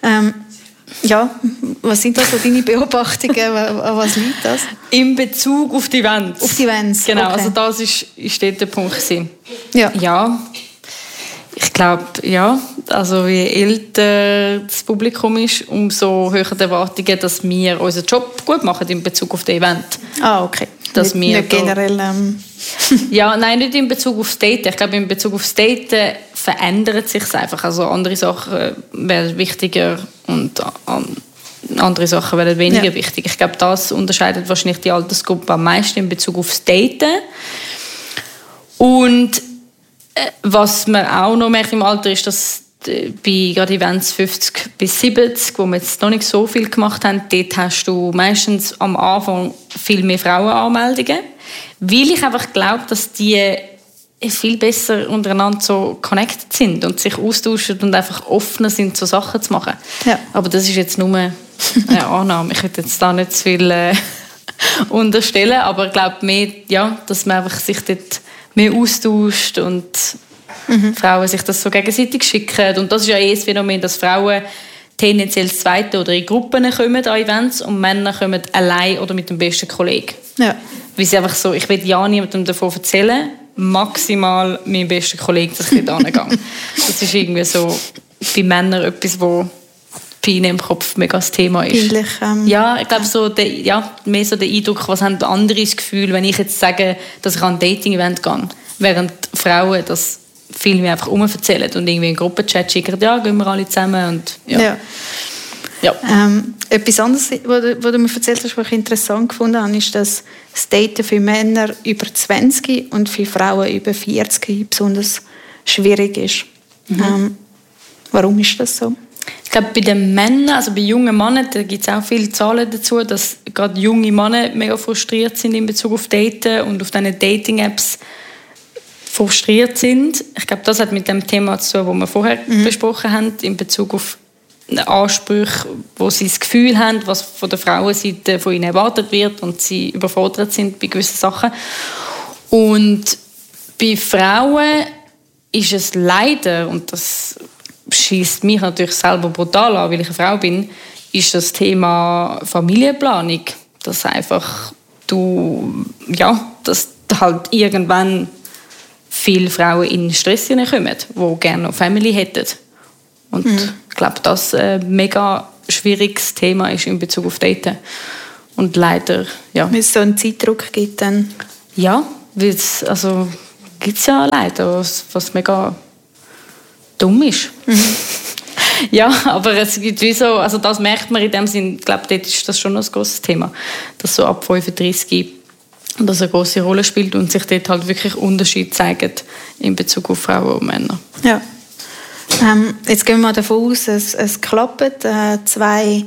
Was sind da so deine Beobachtungen? An was liegt das? In Bezug auf die Events. Auf die Events, genau, okay. Also das ist dort der Punkt. Ja. Ich glaube, also je älter das Publikum ist, umso höher die Erwartungen, dass wir unseren Job gut machen in Bezug auf das Event. Ah, okay. Dass nicht generell... Ja, nein, nicht in Bezug aufs Daten. Ich glaube, in Bezug aufs Daten verändert sich es einfach. Also andere Sachen werden wichtiger und andere Sachen werden weniger wichtig. Ich glaube, das unterscheidet wahrscheinlich die Altersgruppe am meisten in Bezug aufs Daten. Und was man auch noch merkt im Alter ist, dass bei gerade Events 50 bis 70, wo wir jetzt noch nicht so viel gemacht haben, dort hast du meistens am Anfang viel mehr Frauenanmeldungen, weil ich einfach glaube, dass die viel besser untereinander so connected sind und sich austauschen und einfach offener sind, so Sachen zu machen. Ja. Aber das ist jetzt nur eine Annahme. Ich würde jetzt da nicht zu viel unterstellen, aber ich glaube mehr, dass man einfach sich dort mehr austauscht und Frauen sich das so gegenseitig schicken. Und das ist ja das Phänomen, dass Frauen tendenziell das Zweite oder in Gruppen kommen an Events und Männer kommen allein oder mit dem besten Kollegen. Ja. Weil sie einfach so, ich will ja niemandem davon erzählen, maximal meinem besten Kollegen, dass ich dort hingehe. Das ist irgendwie so bei Männern etwas, wo bei ihnen im Kopf mega das Thema ist. Peinlich, ja, ich glaube, so mehr so der Eindruck, was haben andere das Gefühl, wenn ich jetzt sage, dass ich an ein Dating-Event gehe, während Frauen das viel mehr einfach erzählen und irgendwie in Gruppenchat schicken, gehen wir alle zusammen. Und, Ja. Etwas anderes, was du mir erzählt hast, was ich interessant gefunden habe, ist, dass das Daten für Männer über 20 und für Frauen über 40 besonders schwierig ist. Warum ist das so? Ich glaube, bei den Männern, also bei jungen Männern, da gibt es auch viele Zahlen dazu, dass gerade junge Männer mega frustriert sind in Bezug auf Daten und auf diese Dating-Apps frustriert sind. Ich glaube, das hat mit dem Thema zu tun, das wir vorher besprochen haben, in Bezug auf Ansprüche, wo sie das Gefühl haben, was von der Frauenseite von ihnen erwartet wird und sie überfordert sind bei gewissen Sachen. Und bei Frauen ist es leider, und das schießt mich natürlich selber brutal an, weil ich eine Frau bin, ist das Thema Familienplanung. Dass einfach dass halt irgendwann viele Frauen in Stress hineinkommen, die gerne noch Family hätten. Und ich glaube, das ein mega schwieriges Thema ist in Bezug auf Daten. Und leider, ja. Weil es so einen Zeitdruck gibt dann. Ja, gibt es ja leider, was mega dumm ist. Ja, aber es gibt wie so, also das merkt man in dem Sinn, ich glaube, dort ist das schon ein grosses Thema, dass so ab 35 das eine grosse Rolle spielt und sich dort halt wirklich Unterschiede zeigen in Bezug auf Frauen und Männer. Ja. Jetzt gehen wir mal davon aus, es klappt, 2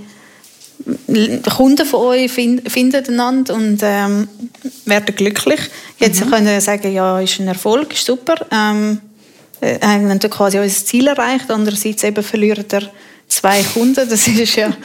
Kunden von euch finden einander und werden glücklich. Jetzt können wir sagen, ja, ist ein Erfolg, ist super. Haben wir quasi unser Ziel erreicht. Andererseits eben verlieren wir 2 Kunden. Das ist ja,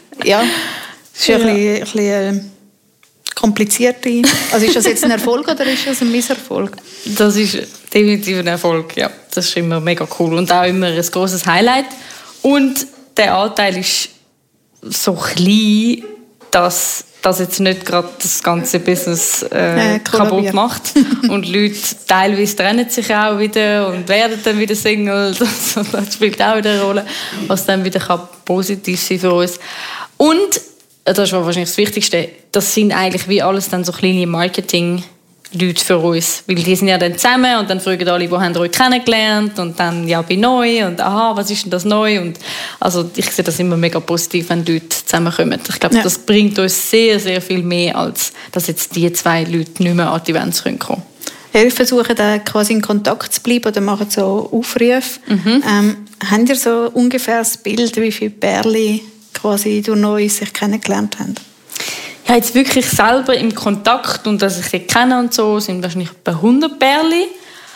ist ein bisschen komplizierte. Also ist das jetzt ein Erfolg oder ist das ein Misserfolg? Das ist definitiv ein Erfolg, ja. Das ist immer mega cool und auch immer ein grosses Highlight. Und der Anteil ist so klein, dass das jetzt nicht gerade das ganze Business kaputt macht. Und Leute teilweise trennen sich auch wieder und werden dann wieder Single. Das spielt auch wieder eine Rolle, was dann wieder positiv sein kann für uns. Und, das war wahrscheinlich das Wichtigste, das sind eigentlich wie alles dann so kleine Marketing-Leute für uns. Weil die sind ja dann zusammen und dann fragen alle, wo habt ihr euch kennengelernt? Und dann, ja, bei neu und aha, was ist denn das neu? Und also ich sehe das immer mega positiv, wenn Leute zusammenkommen. Ich glaube, das bringt uns sehr, sehr viel mehr, als dass jetzt die 2 Leute nicht mehr an die Events kommen können. Wir versuchen da quasi in Kontakt zu bleiben oder machen so Aufrufe. Habt ihr so ungefähr das Bild, wie viele Pärchen quasi durch Neues sich kennengelernt haben? Ja, jetzt wirklich selber im Kontakt und dass ich sie kenne und so, sind wahrscheinlich etwa 100 Pärchen.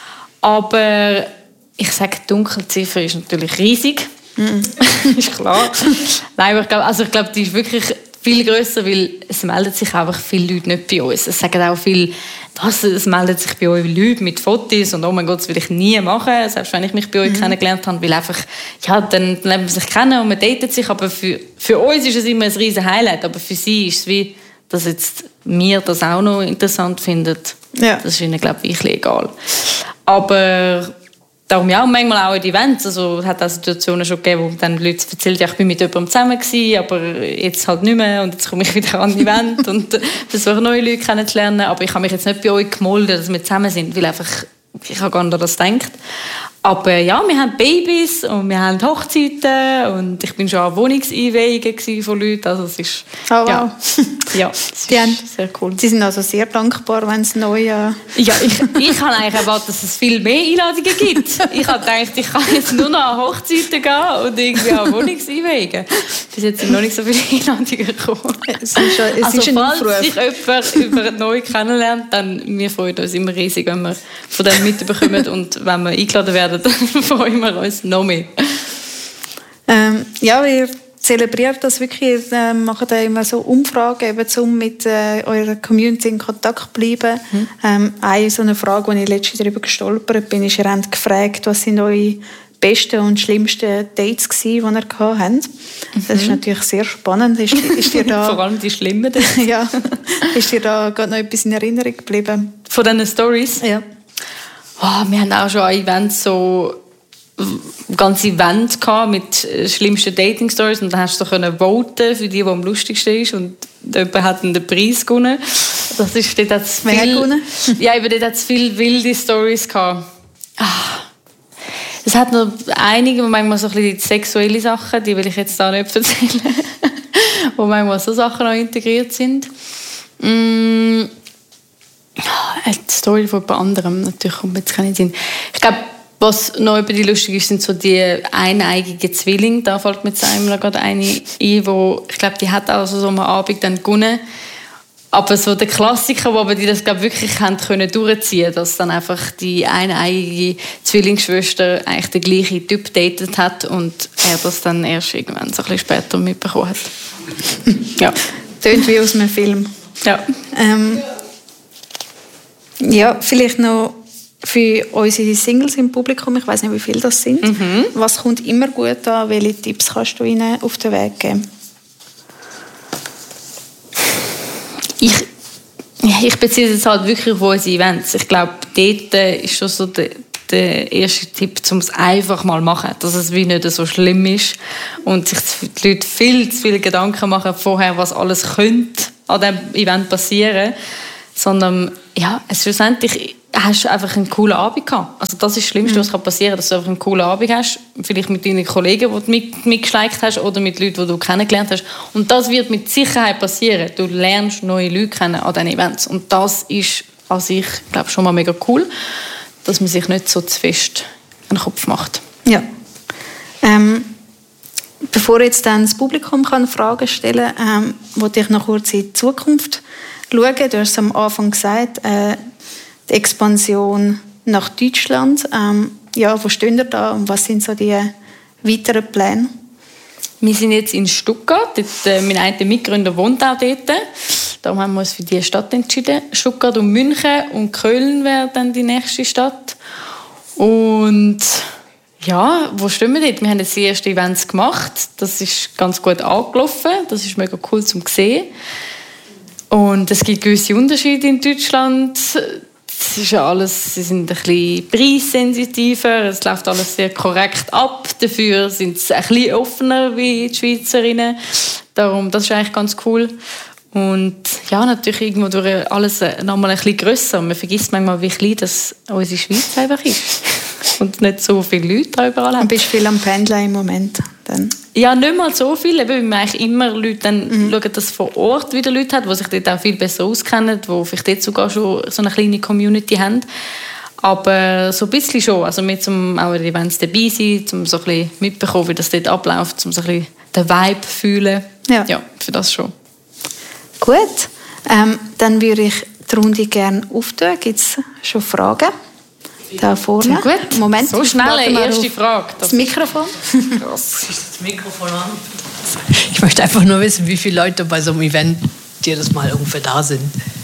Aber ich sage, die Dunkelziffer ist natürlich riesig. Ist klar. Nein, aber ich glaube, die ist wirklich viel grösser, weil es melden sich einfach viele Leute nicht bei uns. Es sagen auch viele, es melden sich bei euch Leute mit Fotos und oh mein Gott, das will ich nie machen, selbst wenn ich mich bei euch kennengelernt habe, weil einfach, ja, dann lernt man sich kennen und man datet sich, aber für uns ist es immer ein riesen Highlight, aber für sie ist es wie, dass jetzt wir das auch noch interessant finden. Ja. Das ist ihnen, glaube ich, egal. Aber darum ja, manchmal auch in Events. Also, es hat auch Situationen schon gegeben, wo dann Leute erzählen, ja, ich bin mit jemandem zusammen gewesen, aber jetzt halt nicht mehr und jetzt komme ich wieder an ein Event und versuche neue Leute kennenzulernen. Aber ich habe mich jetzt nicht bei euch gemolden, dass wir zusammen sind, weil einfach ich habe gar nicht an das gedacht. Aber ja, wir haben Babys und wir haben Hochzeiten und ich bin schon an Wohnungseinweihungen von Leuten. Also es ist, ja, es ist sehr cool. Sie sind also sehr dankbar, wenn es neu... Ja, ich habe eigentlich erwartet, dass es viel mehr Einladungen gibt. Ich habe gedacht, ich kann jetzt nur noch an Hochzeiten gehen und irgendwie an Wohnungseinweihungen. Bis jetzt sind noch nicht so viele Einladungen gekommen. Es ist falls sich jemand über neu kennenlernt, dann wir freuen uns immer riesig, wenn wir von dem mitbekommen und wenn wir eingeladen werden, dann freuen wir uns noch mehr. Ja, wir zelebrieren das wirklich. Wir machen da immer so Umfragen, eben, um mit eurer Community in Kontakt zu bleiben. Eine so eine Frage, die ich letztens darüber gestolpert bin, ist, ihr habt gefragt, was sind eure besten und schlimmsten Dates gewesen, die ihr gehabt habt. Das ist natürlich sehr spannend. Ist dir da, vor allem die schlimmen Dates. Ja. Ist dir da gerade noch etwas in Erinnerung geblieben? Von diesen Stories? Ja. Oh, wir haben auch schon an Events so ganze Event gehabt mit schlimmsten Dating-Stories und dann hast du so voten für die am lustigsten ist und jemand hat den Preis gewonnen. Das ist, dort hat's viel, gewonnen? Ja, eben dort hat es viele wilde Stories gehabt. Es hat noch einige, wo manchmal so ein bisschen sexuelle Sachen, die will ich jetzt da nicht erzählen, wo manchmal so Sachen noch integriert sind. Eine Story von jemand anderem, natürlich kommt mir jetzt keinen Sinn. Ich glaube, was noch über die lustig ist, sind so die eineigigen Zwillinge. Da fällt mir jetzt einmal gerade eine ein, wo, ich glaube, die hat also so am Abend dann gewonnen. Aber so der Klassiker, wo aber die das, glaube wirklich haben können durchziehen, dass dann einfach die eineigige Zwillingsschwester eigentlich den gleichen Typ datet hat und er das dann erst irgendwann so ein bisschen später mitbekommen hat. Ja. Tönt wie aus einem Film. Ja. Ja, vielleicht noch für unsere Singles im Publikum, ich weiß nicht, wie viele das sind. Was kommt immer gut an? Welche Tipps kannst du ihnen auf den Weg geben? Ich beziehe es halt wirklich auf unsere Events. Ich glaube, dort ist schon so der erste Tipp, um es einfach mal machen, dass es wie nicht so schlimm ist und sich die Leute viel zu viele Gedanken machen vorher, was alles könnte an diesem Event passieren, sondern ja, schlussendlich hast du einfach einen coolen Abend gehabt. Also das ist das Schlimmste, was passieren kann, dass du einfach einen coolen Abend hast, vielleicht mit deinen Kollegen, die du mitgeschleicht hast oder mit Leuten, die du kennengelernt hast. Und das wird mit Sicherheit passieren. Du lernst neue Leute kennen an diesen Events. Und das ist an sich, glaube ich, schon mal mega cool, dass man sich nicht so zu fest einen Kopf macht. Ja. Bevor jetzt dann das Publikum Fragen stellen kann, wollte ich noch kurz in die Zukunft schauen. Du hast es am Anfang gesagt, die Expansion nach Deutschland. Ja, wo stehen ihr da und was sind so die weiteren Pläne? Wir sind jetzt in Stuttgart. Mein einer Mitgründer wohnt auch dort. Darum haben wir uns für diese Stadt entschieden. Stuttgart und München und Köln wäre dann die nächste Stadt. Und ja, wo stehen wir dort? Wir haben jetzt die ersten Events gemacht. Das ist ganz gut angelaufen. Das ist mega cool zum sehen. Und es gibt gewisse Unterschiede in Deutschland. Es ist ja alles, sie sind ein bisschen preissensitiver. Es läuft alles sehr korrekt ab. Dafür sind sie ein bisschen offener wie die Schweizerinnen. Darum, das ist eigentlich ganz cool. Und ja, natürlich irgendwo durch alles nochmal ein bisschen grösser. Man vergisst manchmal, wie klein das unsere Schweiz einfach ist. Und nicht so viele Leute da überall haben. Du bist viel am Pendeln im Moment? Dann. Ja, nicht mal so viel. Weil wir eigentlich immer Leute dann schauen, dass vor Ort wieder Leute hat, die sich dort auch viel besser auskennen, die vielleicht dort sogar schon so eine kleine Community haben. Aber so ein bisschen schon. Also wir zum auch an den Events dabei sein, um so ein bisschen mitbekommen, wie das dort abläuft, um so ein bisschen den Vibe zu fühlen. Ja, für das schon. Gut, dann würde ich die Runde gerne auftun. Gibt es schon Fragen? Da vorne. Gut. Moment. So schnell eine erste Frage. Das Mikrofon. Krass. Das Mikrofon an. Ich möchte einfach nur wissen, wie viele Leute bei so einem Event jedes Mal ungefähr da sind.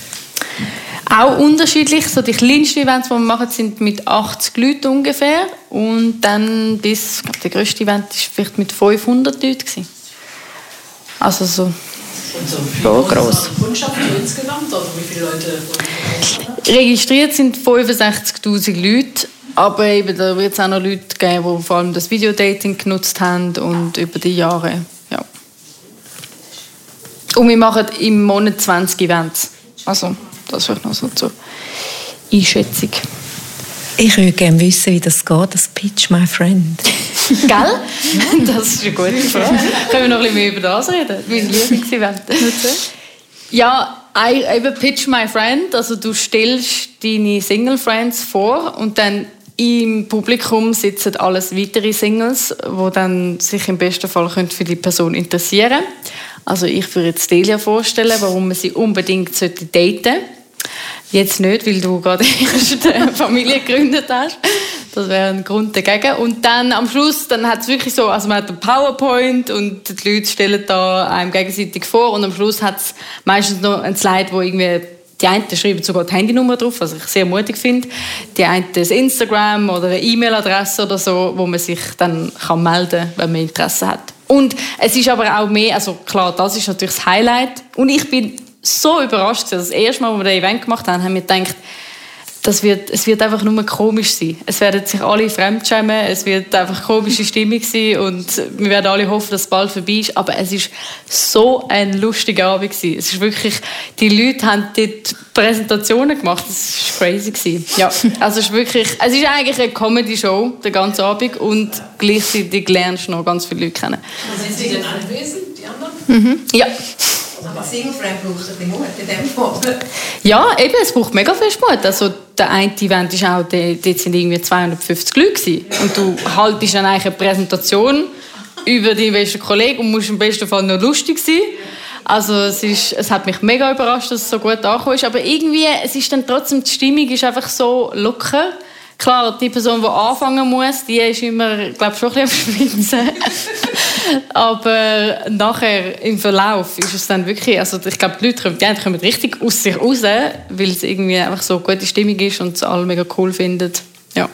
Auch unterschiedlich. So die kleinsten Events, die wir machen, sind mit 80 Leuten ungefähr. Und dann bis, ich glaube, der grösste Event war vielleicht mit 500 Leuten. Also so. Und so gross. Kundschaft insgesamt? Also wie viele Leute? Registriert sind 65'000 Leute. Aber eben, da wird es auch noch Leute geben, die vor allem das Videodating genutzt haben und über die Jahre. Ja. Und wir machen im Monat 20 Events. Also, das wird noch so zur Einschätzung. Ich würde gerne wissen, wie das geht, das Pitch My Friend. Gell? Das ist eine gute Frage. Können wir noch ein bisschen mehr über das reden? Mein Lieblingsevent. Ja, eben Pitch My Friend. Also du stellst deine Single Friends vor und dann im Publikum sitzen alles weitere Singles, die dann sich im besten Fall für die Person interessieren. Also ich würde jetzt Delia vorstellen, warum man sie unbedingt daten sollte. Jetzt nicht, weil du gerade erst eine Familie gegründet hast. Das wäre ein Grund dagegen. Und dann am Schluss, dann hat es wirklich so, also man hat einen PowerPoint und die Leute stellen da einem gegenseitig vor und am Schluss hat es meistens noch ein Slide, wo irgendwie die einen schreiben sogar die Handynummer drauf, was ich sehr mutig finde. Die einen das Instagram oder eine E-Mail-Adresse oder so, wo man sich dann melden kann, wenn man Interesse hat. Und es ist aber auch mehr, also klar, das ist natürlich das Highlight. Und ich bin so überrascht. Das erste Mal, als wir das Event gemacht haben, haben wir gedacht, es wird einfach nur komisch sein. Es werden sich alle fremdschämen, es wird einfach eine komische Stimmung sein und wir werden alle hoffen, dass es bald vorbei ist. Aber es war so ein lustiger Abend gewesen. Es ist wirklich, die Leute haben dort Präsentationen gemacht. Das war crazy gewesen. Ja, also es ist eigentlich eine Comedy-Show, der ganze Abend, und gleichzeitig lernst du noch ganz viele Leute kennen. Sind Sie denn anwesend, die anderen? Ja. Aber Single-Friend braucht ein bisschen Mut in dem Fall. Ja, eben, es braucht mega viel Mut. Also der eine Event ist auch, dort sind irgendwie 250 Leute gewesen. Und du haltest dann eigentlich eine Präsentation über deinen besten Kollegen und musst im besten Fall noch lustig sein. Also es hat mich mega überrascht, dass es so gut angekommen ist. Aber irgendwie, es ist dann trotzdem, die Stimmung ist einfach so locker. Klar, die Person, die anfangen muss, die ist immer, glaube ich, schon ein bisschen am Schwitzen. Aber nachher, im Verlauf, ist es dann wirklich, also ich glaube, die Leute kommen richtig aus sich raus, weil es irgendwie einfach so eine gute Stimmung ist und es alle mega cool finden. Ja.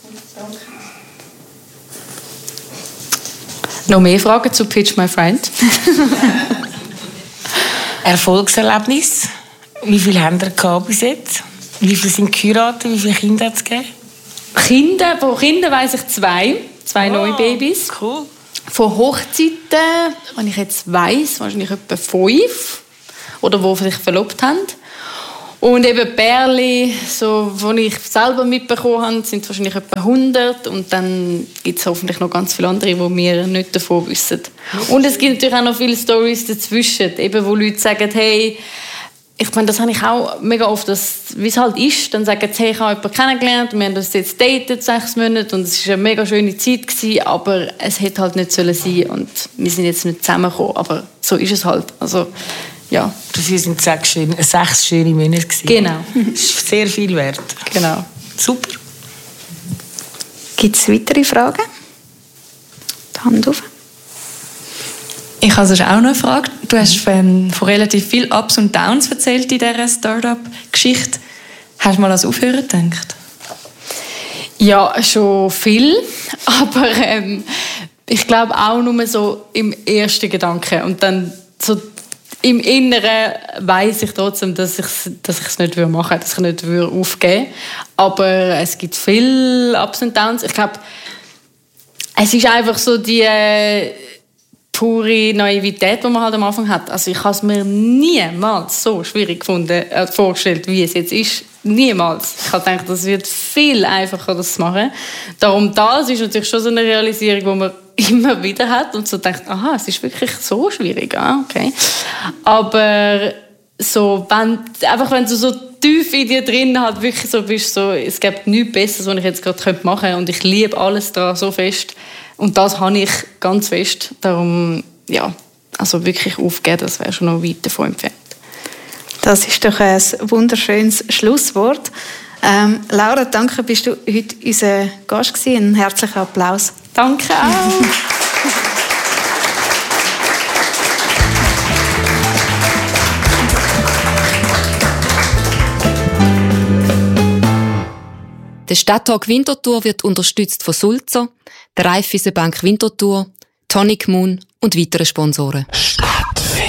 Noch mehr Fragen zu Pitch My Friend? Erfolgserlebnis Wie viele haben ihr bis jetzt? Wie viele sind geheiratet? Wie viele Kinder hat es gegeben? Von Kindern weiss ich zwei neue Babys. Cool. Von Hochzeiten, wenn ich jetzt weiss, wahrscheinlich etwa 5. Oder die sich verlobt haben. Und eben Pärchen, so, die ich selber mitbekommen habe, sind wahrscheinlich etwa 100. Und dann gibt es hoffentlich noch ganz viele andere, die wir nicht davon wissen. Und es gibt natürlich auch noch viele Storys dazwischen, eben, wo Leute sagen, hey, ich meine, das habe ich auch mega oft, wie es halt ist, dann sagen sie, hey, ich habe jemanden kennengelernt und wir haben uns jetzt datet 6 Monate und es war eine mega schöne Zeit gewesen, aber es hätte halt nicht sein sollen und wir sind jetzt nicht zusammengekommen, aber so ist es halt, also ja. Dafür sind 6 schöne Monate gewesen. Genau. Das ist sehr viel wert. Genau. Super. Gibt es weitere Fragen? Die Hand auf. Ich habe auch noch eine Frage. Du hast von relativ viel Ups und Downs erzählt in dieser Start-up-Geschichte. Hast du mal ans Aufhören gedacht? Ja, schon viel, aber ich glaube auch nur so im ersten Gedanken und dann so im Inneren weiss ich trotzdem, dass ich es nicht machen würde, dass ich nicht aufgeben würde. Aber es gibt viele Ups und Downs. Ich glaube, es ist einfach so die pure Naivität, die man halt am Anfang hat. Also ich habe es mir niemals so schwierig vorgestellt, wie es jetzt ist. Niemals. Ich habe gedacht, das wird viel einfacher, das zu machen. Darum, das ist natürlich schon so eine Realisierung, die man immer wieder hat und so denkt, aha, es ist wirklich so schwierig. Ah, okay. Aber so, wenn du so tief in dir drin halt wirklich so bist, so, es gibt nichts Besseres, was ich jetzt gerade machen könnte und ich liebe alles daran so fest. Und das habe ich ganz fest. Darum, ja, also wirklich aufgeben, das wäre schon noch weit davon entfernt. Das ist doch ein wunderschönes Schlusswort. Laura, danke, bist du heute unser Gast gewesen. Einen herzlichen Applaus. Danke auch. Der Stadttag Winterthur wird unterstützt von Sulzer, der Raiffeisenbank Winterthur, Tonic Moon und weiteren Sponsoren.